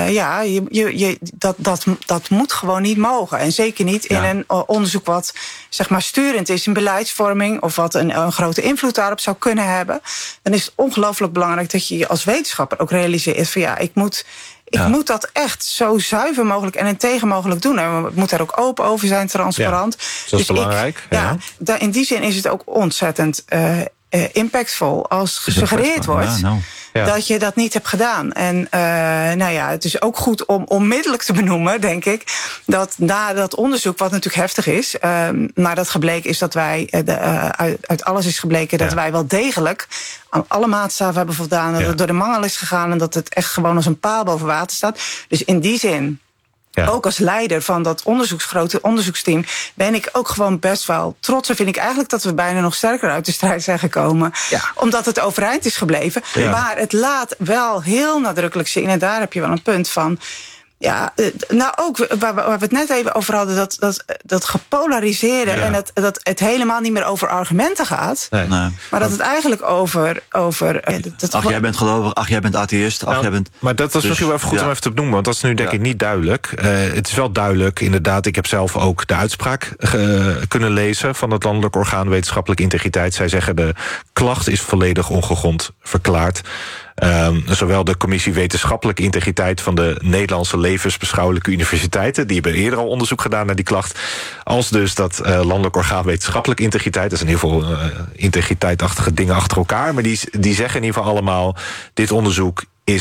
dat moet gewoon niet mogen. En zeker niet in een onderzoek wat zeg maar sturend is in beleidsvorming of wat een grote invloed daarop zou kunnen hebben. Dan is het ongelooflijk belangrijk dat je als wetenschapper ook realiseert van ik moet dat echt zo zuiver mogelijk en integer mogelijk doen. En we moeten daar ook open over zijn, transparant. Dat is belangrijk. In die zin is het ook ontzettend impactvol als gesuggereerd wordt dat je dat niet hebt gedaan. En het is ook goed om onmiddellijk te benoemen, denk ik, dat na dat onderzoek, wat natuurlijk heftig is, maar dat gebleken is dat wij, uit alles is gebleken dat wij wel degelijk aan alle maatstaven hebben voldaan, dat het door de mangel is gegaan en dat het echt gewoon als een paal boven water staat. Dus in die zin, ook als leider van dat grote onderzoeksteam, ben ik ook gewoon best wel trots. En vind ik eigenlijk dat we bijna nog sterker uit de strijd zijn gekomen. Ja. Omdat het overeind is gebleven. Ja. Maar het laat wel heel nadrukkelijk zien, en daar heb je wel een punt van. Ja, nou ook waar we het net even over hadden, dat gepolariseerde en dat het helemaal niet meer over argumenten gaat. Nee. Maar dat het eigenlijk over jij bent gelovig, jij bent atheïst, jij bent. Maar dat is misschien wel even goed om even te benoemen, want dat is nu denk ik niet duidelijk. Het is wel duidelijk, inderdaad, ik heb zelf ook de uitspraak kunnen lezen van het landelijk orgaan wetenschappelijke integriteit. Zij zeggen de klacht is volledig ongegrond verklaard. Zowel de commissie wetenschappelijke integriteit van de Nederlandse levensbeschouwelijke universiteiten, die hebben eerder al onderzoek gedaan naar die klacht, als dus dat landelijk orgaan wetenschappelijke integriteit. Dat zijn heel veel integriteitachtige dingen achter elkaar, maar die zeggen in ieder geval allemaal, dit onderzoek is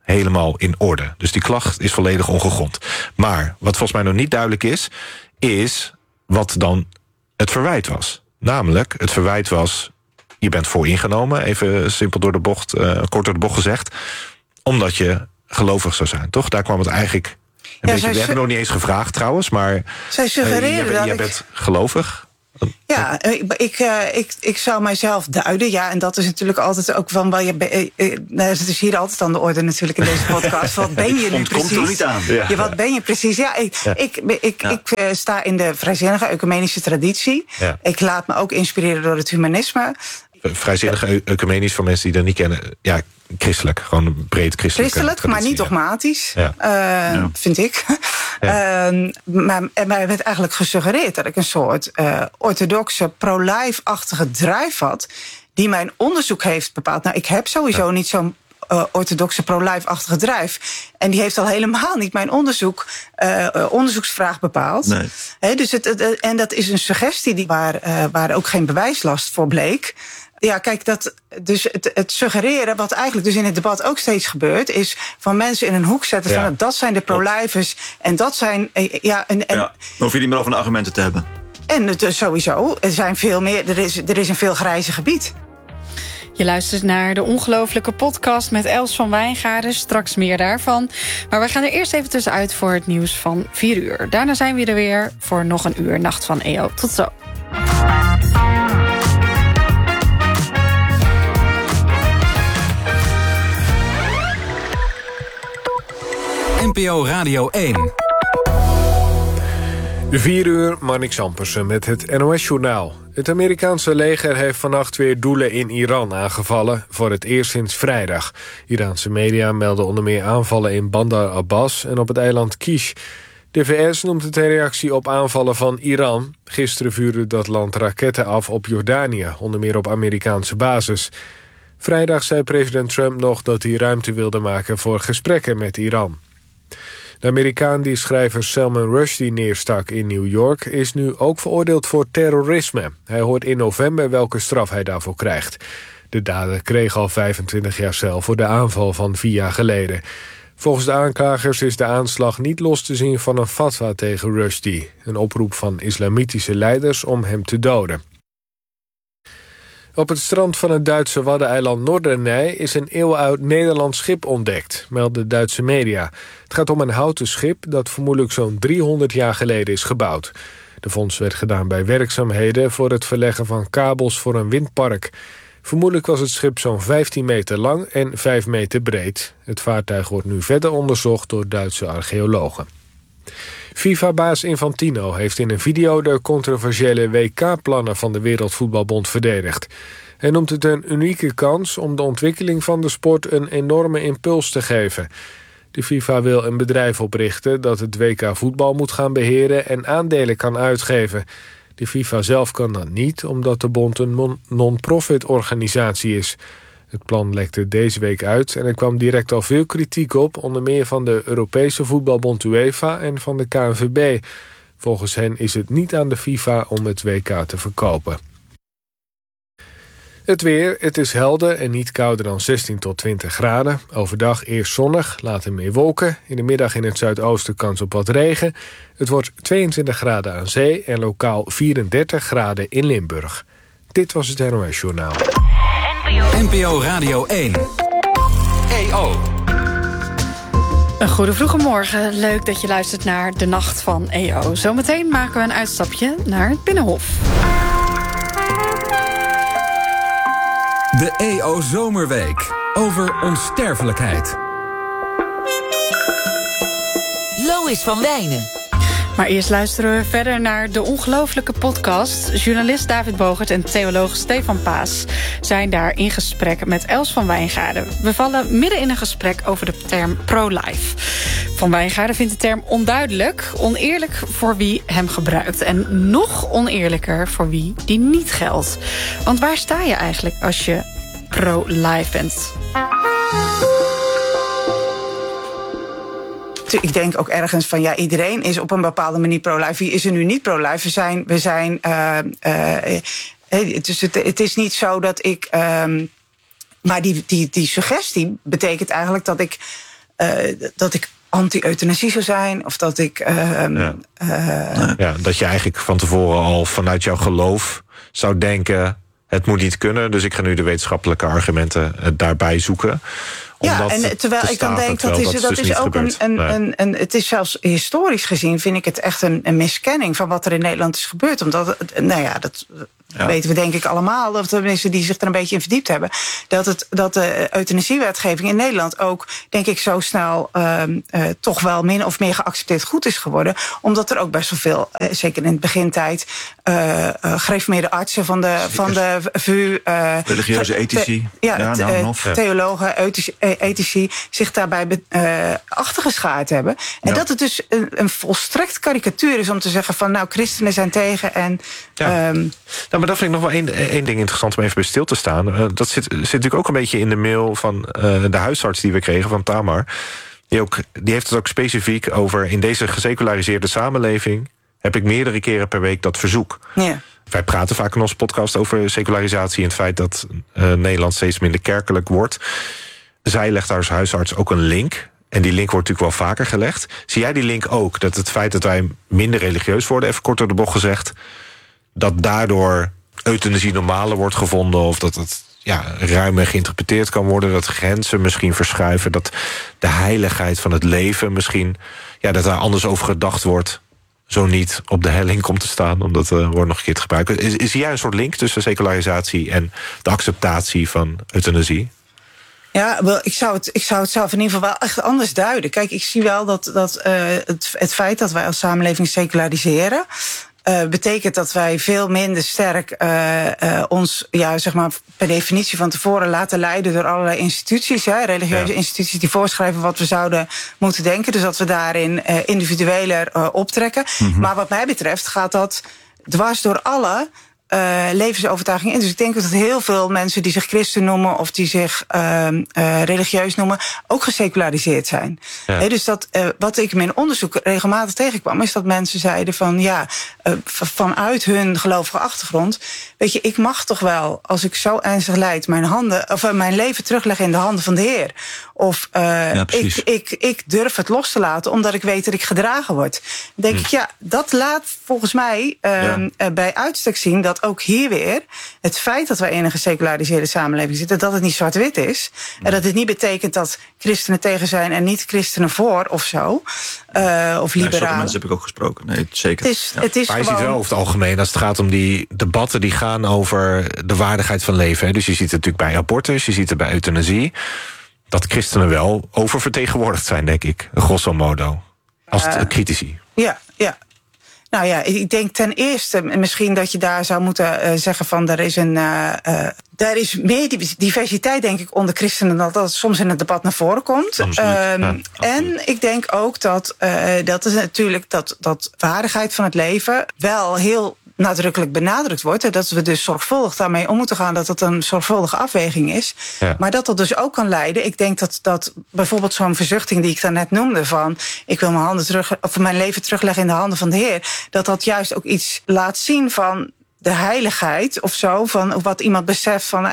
helemaal in orde. Dus die klacht is volledig ongegrond. Maar wat volgens mij nog niet duidelijk is wat dan het verwijt was. Namelijk, het verwijt was, je bent vooringenomen, even simpel door de bocht, kort door de bocht gezegd, omdat je gelovig zou zijn, toch? Daar kwam het eigenlijk een beetje. We hebben nog niet eens gevraagd trouwens, maar zij suggereren dat jij bent gelovig. Ja, ik zou mijzelf duiden. Ja, en dat is natuurlijk altijd ook van. Het is hier altijd aan de orde natuurlijk in deze podcast. Wat ben je nu precies? Komt er niet aan. Ja, wat ben je precies? Ja, ik sta in de vrijzinnige ecumenische traditie. Ja. Ik laat me ook inspireren door het humanisme. Vrijzinnige ecumenisch, voor mensen die dat niet kennen, ja, christelijk, gewoon breed christelijk, maar niet dogmatisch, vind ik. Ja. Maar mij werd eigenlijk gesuggereerd dat ik een soort orthodoxe pro-life-achtige drive had, die mijn onderzoek heeft bepaald. Nou, ik heb sowieso niet zo'n orthodoxe pro-life-achtige drive. En die heeft al helemaal niet mijn onderzoeksvraag bepaald. Nee. Dus en dat is een suggestie waar ook geen bewijslast voor bleek. Ja, kijk, het suggereren, wat eigenlijk dus in het debat ook steeds gebeurt, is van mensen in een hoek zetten van dat zijn de pro-lifers en dat zijn. Dan hoef je niet meer over argumenten te hebben. En sowieso, er zijn veel meer. Er is een veel grijzer gebied. Je luistert naar de ongelofelijke podcast met Els van Wijngaarden. Straks meer daarvan. Maar we gaan er eerst even tussenuit voor het nieuws van 4 uur. Daarna zijn we er weer voor nog een uur Nacht van EO. Tot zo. NPO Radio 1. 4 uur, Marnix Ampersen met het NOS-journaal. Het Amerikaanse leger heeft vannacht weer doelen in Iran aangevallen, voor het eerst sinds vrijdag. Iraanse media melden onder meer aanvallen in Bandar Abbas en op het eiland Kish. De VS noemt het een reactie op aanvallen van Iran. Gisteren vuurde dat land raketten af op Jordanië, onder meer op Amerikaanse basis. Vrijdag zei president Trump nog dat hij ruimte wilde maken voor gesprekken met Iran. De Amerikaan die schrijver Salman Rushdie neerstak in New York is nu ook veroordeeld voor terrorisme. Hij hoort in november welke straf hij daarvoor krijgt. De dader kreeg al 25 jaar cel voor de aanval van 4 jaar geleden. Volgens de aanklagers is de aanslag niet los te zien van een fatwa tegen Rushdie, een oproep van islamitische leiders om hem te doden. Op het strand van het Duitse waddeneiland Norderney is een eeuwenoud Nederlands schip ontdekt, melden Duitse media. Het gaat om een houten schip dat vermoedelijk zo'n 300 jaar geleden is gebouwd. De vondst werd gedaan bij werkzaamheden voor het verleggen van kabels voor een windpark. Vermoedelijk was het schip zo'n 15 meter lang en 5 meter breed. Het vaartuig wordt nu verder onderzocht door Duitse archeologen. FIFA-baas Infantino heeft in een video de controversiële WK-plannen van de Wereldvoetbalbond verdedigd. Hij noemt het een unieke kans om de ontwikkeling van de sport een enorme impuls te geven. De FIFA wil een bedrijf oprichten dat het WK voetbal moet gaan beheren en aandelen kan uitgeven. De FIFA zelf kan dat niet, omdat de bond een non-profit organisatie is. Het plan lekte deze week uit en er kwam direct al veel kritiek op, onder meer van de Europese voetbalbond UEFA en van de KNVB. Volgens hen is het niet aan de FIFA om het WK te verkopen. Het weer, het is helder en niet kouder dan 16 tot 20 graden. Overdag eerst zonnig, later meer wolken. In de middag in het zuidoosten kans op wat regen. Het wordt 22 graden aan zee en lokaal 34 graden in Limburg. Dit was het NOS Journaal. NPO Radio 1. EO. Een goede vroege morgen. Leuk dat je luistert naar De Nacht van EO. Zometeen maken we een uitstapje naar het Binnenhof. De EO Zomerweek. Over onsterfelijkheid. Lois van Wijnen. Maar eerst luisteren we verder naar de ongelofelijke podcast. Journalist David Bogert en theoloog Stefan Paas zijn daar in gesprek met Els van Wijngaarden. We vallen midden in een gesprek over de term pro-life. Van Wijngaarden vindt de term onduidelijk, oneerlijk voor wie hem gebruikt en nog oneerlijker voor wie die niet geldt. Want waar sta je eigenlijk als je pro-life bent? Ik denk ook ergens van, ja, iedereen is op een bepaalde manier pro-life. Wie is er nu niet pro-life? Het is niet zo dat ik... maar die suggestie betekent eigenlijk dat ik dat ik anti-euthanasie zou zijn. Of dat ik... dat je eigenlijk van tevoren al vanuit jouw geloof zou denken, het moet niet kunnen, dus ik ga nu de wetenschappelijke argumenten daarbij zoeken. En terwijl ik dan denk, dat is ook het is zelfs historisch gezien, vind ik het echt een miskenning van wat er in Nederland is gebeurd. Omdat, dat weten we denk ik allemaal, of de mensen die zich er een beetje in verdiept hebben, dat de euthanasiewetgeving in Nederland ook, denk ik, zo snel toch wel min of meer geaccepteerd goed is geworden. Omdat er ook best wel veel, zeker in het begintijd, gereformeerde artsen van de VU, religieuze ethici, theologen, ethici zich daarbij achtergeschaard hebben. En dat het dus een volstrekt karikatuur is om te zeggen van, nou, christenen zijn tegen en... maar dat vind ik nog wel één ding interessant om even bij stil te staan. Dat zit natuurlijk ook een beetje in de mail van de huisarts die we kregen, van Tamar. Die heeft het ook specifiek over, in deze geseculariseerde samenleving heb ik meerdere keren per week dat verzoek. Ja. Wij praten vaak in onze podcast over secularisatie en het feit dat Nederland steeds minder kerkelijk wordt. Zij legt als huisarts ook een link. En die link wordt natuurlijk wel vaker gelegd. Zie jij die link ook? Dat het feit dat wij minder religieus worden, even kort door de bocht gezegd, dat daardoor euthanasie normaler wordt gevonden, of dat het ruimer geïnterpreteerd kan worden, dat grenzen misschien verschuiven, dat de heiligheid van het leven misschien, dat daar anders over gedacht wordt, zo niet op de helling komt te staan, om dat woord nog een keer te gebruiken. Zie jij een soort link tussen secularisatie en de acceptatie van euthanasie? Ja, wel, ik zou het zelf in ieder geval wel echt anders duiden. Kijk, ik zie wel dat het feit dat wij als samenleving seculariseren, betekent dat wij veel minder sterk ons, zeg maar, per definitie van tevoren laten leiden door allerlei instituties, religieuze instituties die voorschrijven wat we zouden moeten denken. Dus dat we daarin individueler optrekken. Mm-hmm. Maar wat mij betreft gaat dat dwars door alle levensovertuiging in. Dus ik denk dat heel veel mensen die zich christen noemen of die zich religieus noemen ook geseculariseerd zijn. Ja. Dus wat ik in mijn onderzoek regelmatig tegenkwam, is dat mensen zeiden van vanuit hun gelovige achtergrond, weet je, ik mag toch wel, als ik zo ernstig lijd, mijn leven terugleggen in de handen van de Heer. Of ik durf het los te laten omdat ik weet dat ik gedragen word. Dan denk ik, dat laat volgens mij bij uitstek zien dat ook hier weer het feit dat wij in een geseculariseerde samenleving zitten, dat het niet zwart-wit is. En dat het niet betekent dat christenen tegen zijn en niet-christenen voor of zo. Of liberaal. Sommige mensen heb ik ook gesproken. Nee, zeker. Het is maar je ziet wel over het algemeen, als het gaat om die debatten die gaan over de waardigheid van leven. Hè. Dus je ziet het natuurlijk bij abortus, je ziet het bij euthanasie, dat christenen wel oververtegenwoordigd zijn, denk ik. Grosso modo. Als critici. Ja. Nou ja, ik denk ten eerste misschien dat je daar zou moeten zeggen van er is meer diversiteit, denk ik, onder christenen dan dat het soms in het debat naar voren komt. En ik denk ook dat is natuurlijk dat waardigheid van het leven wel heel nadrukkelijk benadrukt wordt. En dat we dus zorgvuldig daarmee om moeten gaan, dat het een zorgvuldige afweging is. Ja. Maar dat dus ook kan leiden. Ik denk dat bijvoorbeeld zo'n verzuchting die ik daarnet noemde van ik wil mijn leven terugleggen in de handen van de Heer, dat juist ook iets laat zien van de heiligheid of zo, van wat iemand beseft van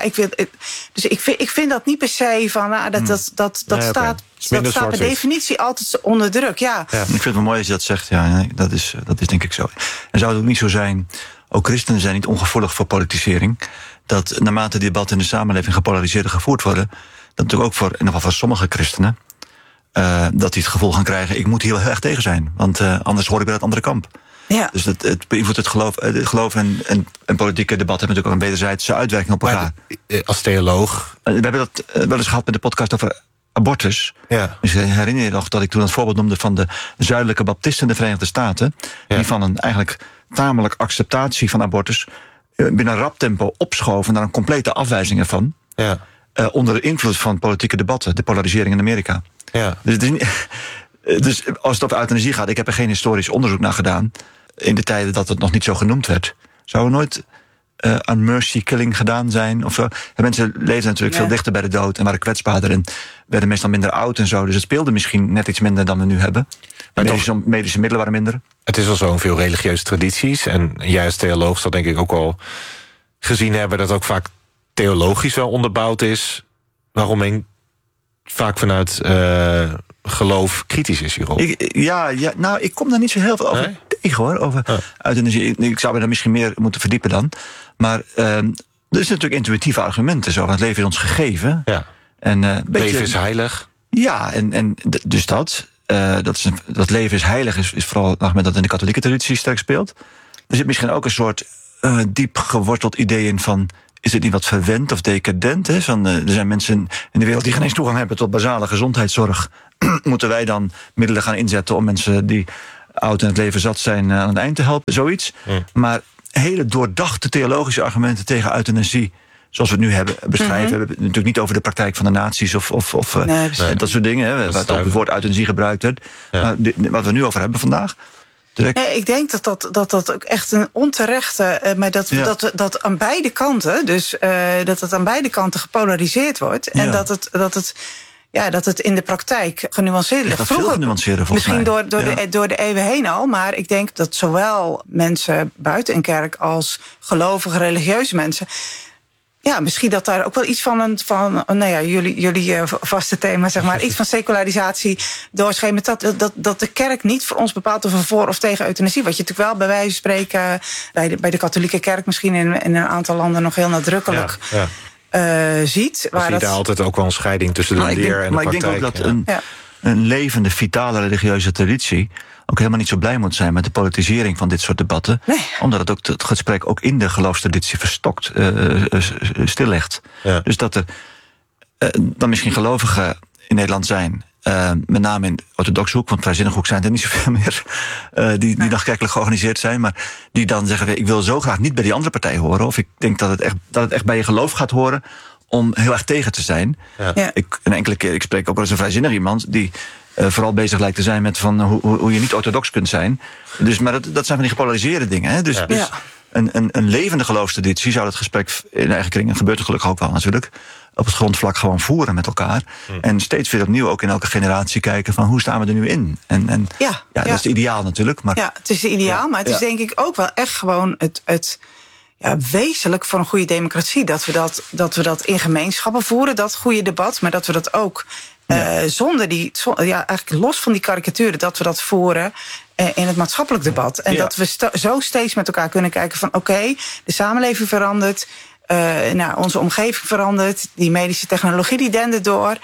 ik vind dat niet per se van dat staat per definitie altijd onder druk. Ja. Ik vind het wel mooi als je dat zegt. Ja, nee, dat is denk ik zo. En zou het ook niet zo zijn, ook christenen zijn niet ongevoelig voor politisering, dat naarmate die debatten in de samenleving gepolariseerder gevoerd worden, dat natuurlijk ook in ieder geval voor sommige christenen, dat die het gevoel gaan krijgen, ik moet hier heel erg tegen zijn, want anders hoor ik bij het andere kamp. Ja. Dus het beïnvloedt het geloof en politieke debat hebben natuurlijk ook een wederzijdse uitwerking op elkaar. Maar als theoloog, we hebben dat wel eens gehad met de podcast over abortus. Ja. Dus herinner je nog dat ik toen het voorbeeld noemde van de zuidelijke baptisten in de Verenigde Staten, die van een eigenlijk tamelijk acceptatie van abortus binnen een rap tempo opschoven naar een complete afwijzing ervan. Ja. Onder de invloed van politieke debatten, de polarisering in Amerika. Ja. Dus als het over euthanasie gaat, ik heb er geen historisch onderzoek naar gedaan, in de tijden dat het nog niet zo genoemd werd, zou er nooit aan mercy killing gedaan zijn of zo. En mensen leefden natuurlijk veel dichter bij de dood en waren kwetsbaarder en werden meestal minder oud en zo. Dus het speelde misschien net iets minder dan we nu hebben. Medische middelen waren minder. Het is wel zo in veel religieuze tradities. En jij als theoloog zal denk ik ook al gezien hebben dat ook vaak theologisch wel onderbouwd is waarom men vaak vanuit geloof kritisch is hierop. Ik kom daar niet zo heel veel over tegen, hoor. Over euthanasie. Ik zou me daar misschien meer moeten verdiepen dan. Maar er is natuurlijk intuïtieve argumenten. Zo, het leven is ons gegeven. Ja. En, leven is heilig. Ja, en dus dat leven is heilig is vooral een argument dat in de katholieke traditie sterk speelt. Er zit misschien ook een soort diep geworteld idee in van, is het niet wat verwend of decadent? Hè? Er zijn mensen in de wereld die geen eens toegang hebben tot basale gezondheidszorg. Moeten wij dan middelen gaan inzetten om mensen die oud en het leven zat zijn aan het eind te helpen? Zoiets. Maar hele doordachte theologische argumenten tegen euthanasie, zoals we het nu hebben beschrijven. We hebben het natuurlijk niet over de praktijk van de nazi's of dat soort dingen. Hè, waar het woord euthanasie gebruikt werd. Maar wat we nu over hebben vandaag. Nee, ik denk dat ook echt een onterechte, maar dat aan beide kanten, dus dat het aan beide kanten gepolariseerd wordt. En dat het in de praktijk genuanceerd ligt. Veel genuanceerder volgens mij. Misschien door de eeuwen heen al, maar ik denk dat zowel mensen buiten een kerk als gelovige, religieuze mensen, misschien dat daar ook wel iets van jullie vaste thema, zeg maar, iets van secularisatie doorschemert. Dat de kerk niet voor ons bepaalt of we voor of tegen euthanasie. Wat je natuurlijk wel bij wijze van spreken bij de katholieke kerk misschien in een aantal landen nog heel nadrukkelijk ziet. Je ziet daar altijd ook wel een scheiding tussen de leer en de praktijk. Maar ik denk ook dat een levende, vitale religieuze traditie ook helemaal niet zo blij moet zijn met de politisering van dit soort debatten. Nee. Omdat het ook het gesprek ook in de geloofstraditie verstokt stillegt. Ja. Dus dat er dan misschien gelovigen in Nederland zijn, met name in orthodoxe hoek, want vrijzinnig hoek zijn er niet zoveel meer, die nog kerkelijk georganiseerd zijn, maar die dan zeggen, ik wil zo graag niet bij die andere partij horen, of ik denk dat het echt bij je geloof gaat horen om heel erg tegen te zijn. Ja. Een enkele keer, ik spreek ook wel eens een vrijzinnig iemand die vooral bezig lijkt te zijn met van hoe je niet orthodox kunt zijn. Dus, maar dat zijn van die gepolariseerde dingen. Hè? Dus een levende geloofstraditie zou dat gesprek in eigen kring, en gebeurt gelukkig ook wel natuurlijk, op het grondvlak gewoon voeren met elkaar. En steeds weer opnieuw ook in elke generatie kijken van hoe staan we er nu in? Dat is ideaal natuurlijk. Maar, ja, het is ideaal, maar het is denk ik ook wel echt gewoon het wezenlijk voor een goede democratie. Dat we dat in gemeenschappen voeren, dat goede debat, maar dat we dat ook eigenlijk los van die karikaturen, dat we dat voeren in het maatschappelijk debat. En dat we zo steeds met elkaar kunnen kijken van oké, de samenleving verandert, onze omgeving verandert, die medische technologie die dendert door.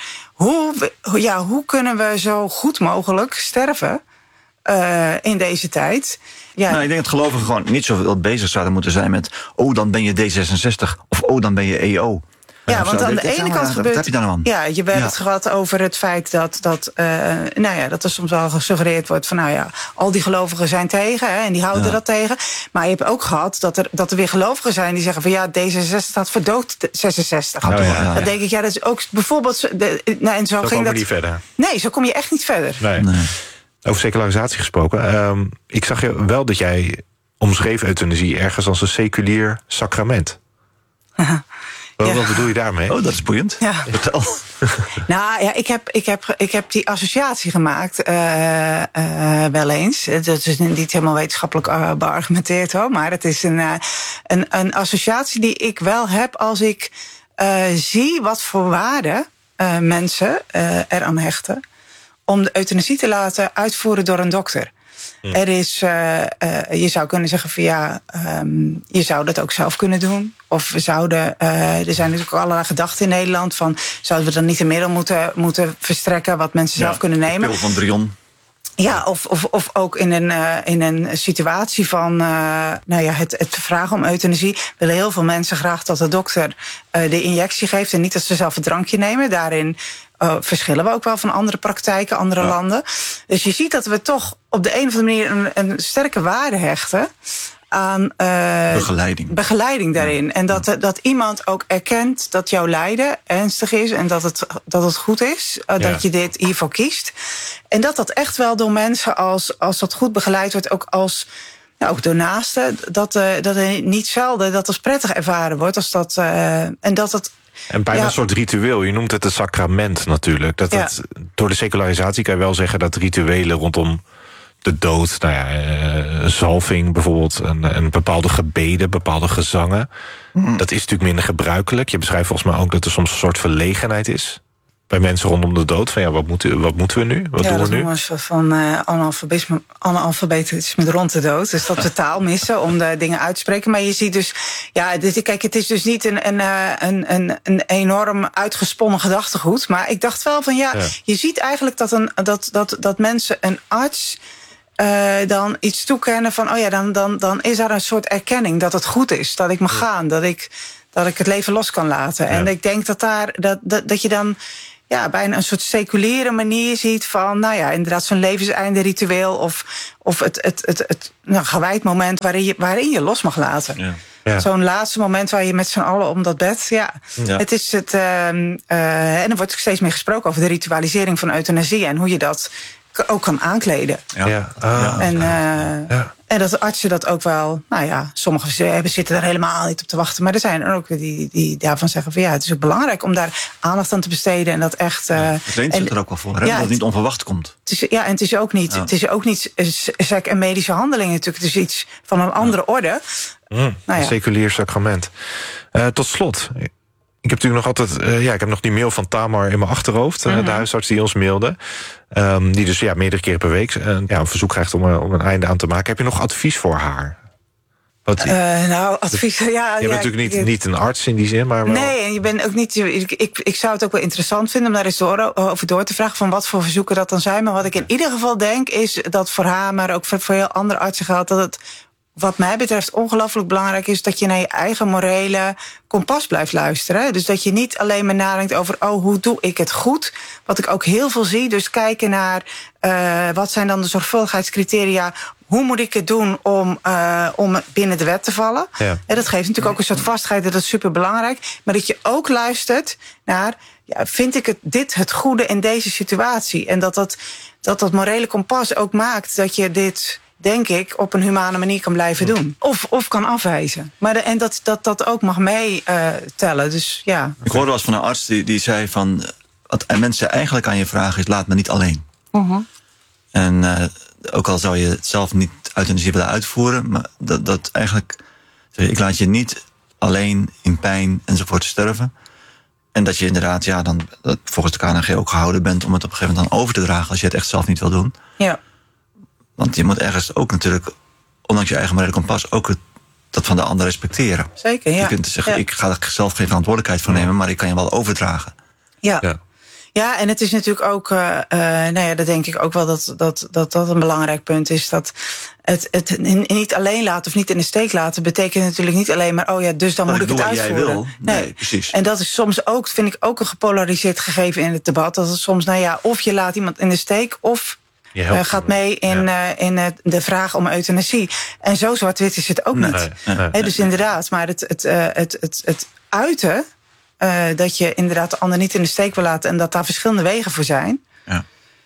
Hoe kunnen we zo goed mogelijk sterven in deze tijd? Ja. Ik denk dat gelovigen gewoon niet zoveel bezig zouden moeten zijn met dan ben je D66 of dan ben je EO. Ja, want aan de ene kant gebeurt. Wat heb je dan aan? Ja, je hebt het gehad over het feit dat er soms wel gesuggereerd wordt van al die gelovigen zijn tegen en die houden dat tegen. Maar je hebt ook gehad dat er weer gelovigen zijn die zeggen van D66 staat voor dood 66. Dan denk ik, dat is ook bijvoorbeeld. En zo ging dat niet verder. Nee, zo kom je echt niet verder. Nee. Over secularisatie gesproken. Ik zag wel dat jij omschreef euthanasie ergens als een seculier sacrament. Wat bedoel je daarmee? Dat is boeiend. Ja. Vertel. Ik heb die associatie gemaakt wel eens. Dat is niet helemaal wetenschappelijk beargumenteerd hoor. Maar het is een associatie die ik wel heb als ik zie wat voor waarde mensen eraan hechten om de euthanasie te laten uitvoeren door een dokter. Er is, je zou kunnen zeggen van je zou dat ook zelf kunnen doen. Of we zouden, er zijn natuurlijk ook allerlei gedachten in Nederland van, zouden we dan niet een middel moeten verstrekken wat mensen zelf kunnen nemen? De pil van Brion. Ja, of ook in een situatie van het vragen om euthanasie willen heel veel mensen graag dat de dokter de injectie geeft en niet dat ze zelf een drankje nemen. Daarin verschillen we ook wel van andere praktijken, andere landen. Dus je ziet dat we toch op de een of andere manier een sterke waarde hechten aan begeleiding daarin. Ja. En dat iemand ook erkent dat jouw lijden ernstig is en dat het goed is, dat je dit hiervoor kiest. En dat echt wel door mensen, als dat goed begeleid wordt, ook als ook door naasten, dat niet zelden dat als prettig ervaren wordt. Als dat, en dat het. En bijna een soort ritueel. Je noemt het een sacrament natuurlijk. Door de secularisatie kan je wel zeggen dat rituelen rondom de dood, zalving bijvoorbeeld, een bepaalde gebeden, bepaalde gezangen. Dat is natuurlijk minder gebruikelijk. Je beschrijft volgens mij ook dat er soms een soort verlegenheid is bij mensen rondom de dood. Van wat moeten we nu? Wat doen we nu? Ja, dat is een soort van analfabetisme rond de dood. Dus dat we taal missen om de dingen uit te spreken. Maar je ziet dus, kijk, het is dus niet een enorm uitgesponnen gedachtegoed. Maar ik dacht wel van je ziet eigenlijk dat mensen een arts dan iets toekennen van, dan is er een soort erkenning dat het goed is, dat ik mag gaan, dat ik het leven los kan laten. En ik denk dat je dan bijna een soort seculiere manier ziet van, inderdaad zo'n levenseinde ritueel of het gewijd moment waarin je los mag laten. Ja. Ja. Zo'n laatste moment waar je met z'n allen om dat bed. Het is het. En er wordt steeds meer gesproken over de ritualisering van euthanasie en hoe je dat ook kan aankleden. En dat de artsen dat ook wel, sommigen zitten er helemaal niet op te wachten. Maar er zijn er ook die daarvan zeggen van het is ook belangrijk om daar aandacht aan te besteden. En dat echt. Het leent zich er ook wel voor, dat het niet onverwacht komt. En het is ook niet. Het is ook niet een medische handeling natuurlijk. Het is iets van een andere orde. Een seculier sacrament. Tot slot. Ik heb natuurlijk nog altijd. Ik heb nog die mail van Tamar in mijn achterhoofd. De huisarts die ons mailde. Die dus meerdere keren per week een verzoek krijgt om een einde aan te maken. Heb je nog advies voor haar? Advies. Je bent natuurlijk niet een arts in die zin, maar wel. Nee, en je bent ook niet. Ik zou het ook wel interessant vinden om daar eens over door te vragen van wat voor verzoeken dat dan zijn. Maar wat ik in ieder geval denk is dat voor haar, maar ook voor heel andere artsen geldt, dat het wat mij betreft ongelooflijk belangrijk is dat je naar je eigen morele kompas blijft luisteren. Dus dat je niet alleen maar nadenkt over hoe doe ik het goed. Wat ik ook heel veel zie. Dus kijken naar wat zijn dan de zorgvuldigheidscriteria. Hoe moet ik het doen om binnen de wet te vallen? Ja. En dat geeft natuurlijk ook een soort vastigheid. Dat is superbelangrijk. Maar dat je ook luistert naar, vind ik dit het goede in deze situatie? En dat morele kompas ook maakt dat je dit, denk ik, op een humane manier kan blijven doen. Of kan afwijzen. Maar en dat ook mag meetellen. Dus ja. Ik hoorde wel eens van een arts die zei van, wat mensen eigenlijk aan je vragen is, laat me niet alleen. En ook al zou je het zelf niet euthanasie willen uitvoeren, maar dat eigenlijk, ik laat je niet alleen in pijn enzovoort sterven. En dat je inderdaad, dan volgens de KNG ook gehouden bent om het op een gegeven moment dan over te dragen als je het echt zelf niet wil doen. Ja. Want je moet ergens ook natuurlijk, ondanks je eigen morele kompas, ook dat van de ander respecteren. Zeker, ja. Je kunt zeggen, ik ga er zelf geen verantwoordelijkheid voor nemen, maar ik kan je wel overdragen. Ja, en het is natuurlijk ook, dat denk ik ook wel dat een belangrijk punt is. Dat het niet alleen laten of niet in de steek laten betekent natuurlijk niet alleen maar, dus dan moet ik het uitvoeren. Jij wil. Nee, precies. En dat is soms ook, vind ik ook een gepolariseerd gegeven in het debat. Dat het soms, of je laat iemand in de steek of gaat mee in de vraag om euthanasie. En zo zwart-wit is het ook niet. Nee. Dus inderdaad, maar het uiten, dat je inderdaad de ander niet in de steek wil laten en dat daar verschillende wegen voor zijn. Ja.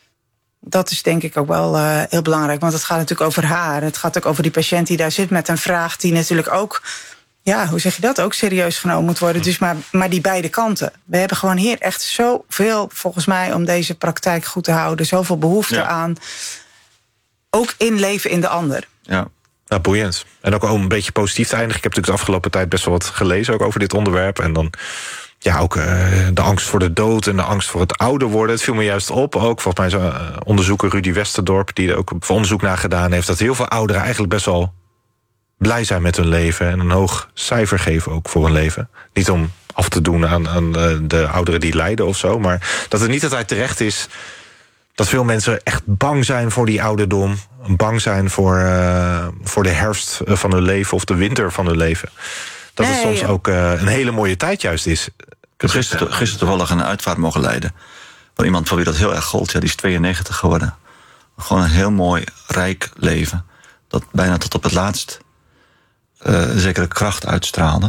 Dat is denk ik ook wel heel belangrijk. Want het gaat natuurlijk over haar. Het gaat ook over die patiënt die daar zit met een vraag die natuurlijk ook, hoe zeg je dat, ook serieus genomen moet worden. Dus maar die beide kanten. We hebben gewoon hier echt zoveel, volgens mij, om deze praktijk goed te houden. Zoveel behoefte aan ook inleven in de ander. Ja. Nou, boeiend. En ook een beetje positief te eindigen. Ik heb natuurlijk de afgelopen tijd best wel wat gelezen ook over dit onderwerp. En dan ook de angst voor de dood en de angst voor het ouder worden. Het viel me juist op. Ook volgens mij zo'n onderzoeker Rudy Westerdorp, die er ook onderzoek naar gedaan heeft, dat heel veel ouderen eigenlijk best wel blij zijn met hun leven en een hoog cijfer geven ook voor hun leven. Niet om af te doen aan de ouderen die lijden of zo, maar dat het niet altijd terecht is dat veel mensen echt bang zijn voor die ouderdom, bang zijn voor de herfst van hun leven of de winter van hun leven. Dat het soms ook een hele mooie tijd juist is. Ik heb gisteren toevallig een uitvaart mogen leiden van iemand voor wie dat heel erg gold. Ja, die is 92 geworden. Gewoon een heel mooi, rijk leven. Dat bijna tot op het laatst een zekere kracht uitstraalde.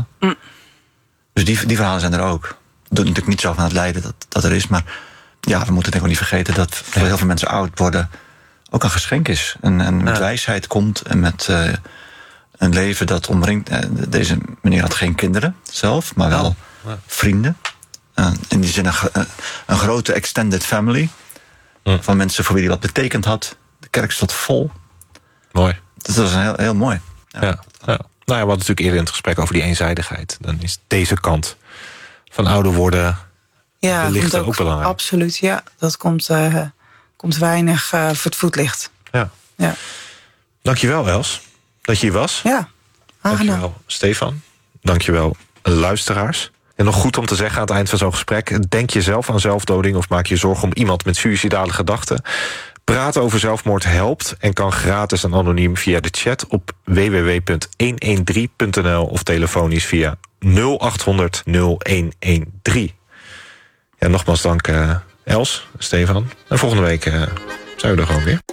Dus die verhalen zijn er ook. Het doet natuurlijk niet zo van het lijden dat er is. Maar we moeten denk ik ook niet vergeten dat voor heel veel mensen oud worden ook een geschenk is. En met wijsheid komt en met een leven dat omringt. Deze meneer had geen kinderen zelf, maar wel vrienden. In die zin een grote extended family. Van mensen voor wie hij wat betekend had. De kerk stond vol. Mooi. Dat was heel mooi. Ja. Nou ja, we hadden natuurlijk eerder in het gesprek over die eenzijdigheid. Dan is deze kant van ouder worden Ja, de lichten ook belangrijk. Absoluut, ja. Dat komt weinig voor het voetlicht. Ja. Dankjewel, Els, dat je hier was. Ja, aangenaam. Dankjewel, Stefan. Dankjewel, luisteraars. En nog goed om te zeggen aan het eind van zo'n gesprek... denk je zelf aan zelfdoding of maak je zorgen om iemand met suïcidale gedachten? Praten over zelfmoord helpt en kan gratis en anoniem via de chat... op www.113.nl of telefonisch via 0800 0113. Ja, nogmaals dank Els, Stefan. En volgende week zijn we er gewoon weer.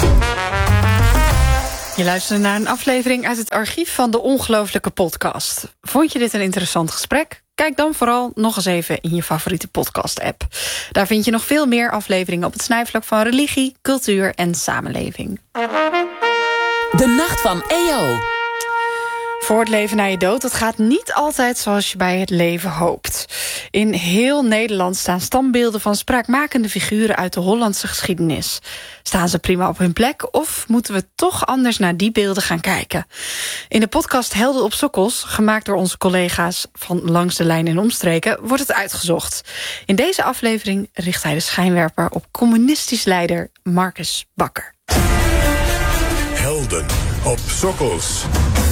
Je luisterde naar een aflevering uit het archief van de Ongelooflijke Podcast. Vond je dit een interessant gesprek? Kijk dan vooral nog eens even in je favoriete podcast-app. Daar vind je nog veel meer afleveringen op het snijvlak van religie, cultuur en samenleving. De Nacht van EO. Voor het leven na je dood, dat gaat niet altijd zoals je bij het leven hoopt. In heel Nederland staan standbeelden van spraakmakende figuren uit de Hollandse geschiedenis. Staan ze prima op hun plek of moeten we toch anders naar die beelden gaan kijken? In de podcast Helden op Sokkels, gemaakt door onze collega's van Langs de Lijn en Omstreken, wordt het uitgezocht. In deze aflevering richt hij de schijnwerper op communistisch leider Marcus Bakker. Helden op Sokkels.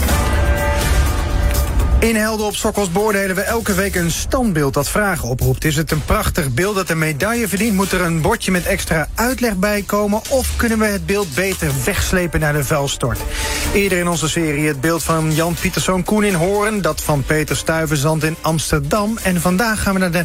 In Helden op Sokkels beoordelen we elke week een standbeeld dat vragen oproept. Is het een prachtig beeld dat een medaille verdient? Moet er een bordje met extra uitleg bij komen? Of kunnen we het beeld beter wegslepen naar de vuilstort? Eerder in onze serie het beeld van Jan Pieterszoon Koen in Hoorn, dat van Peter Stuyvesant in Amsterdam. En vandaag gaan we naar Den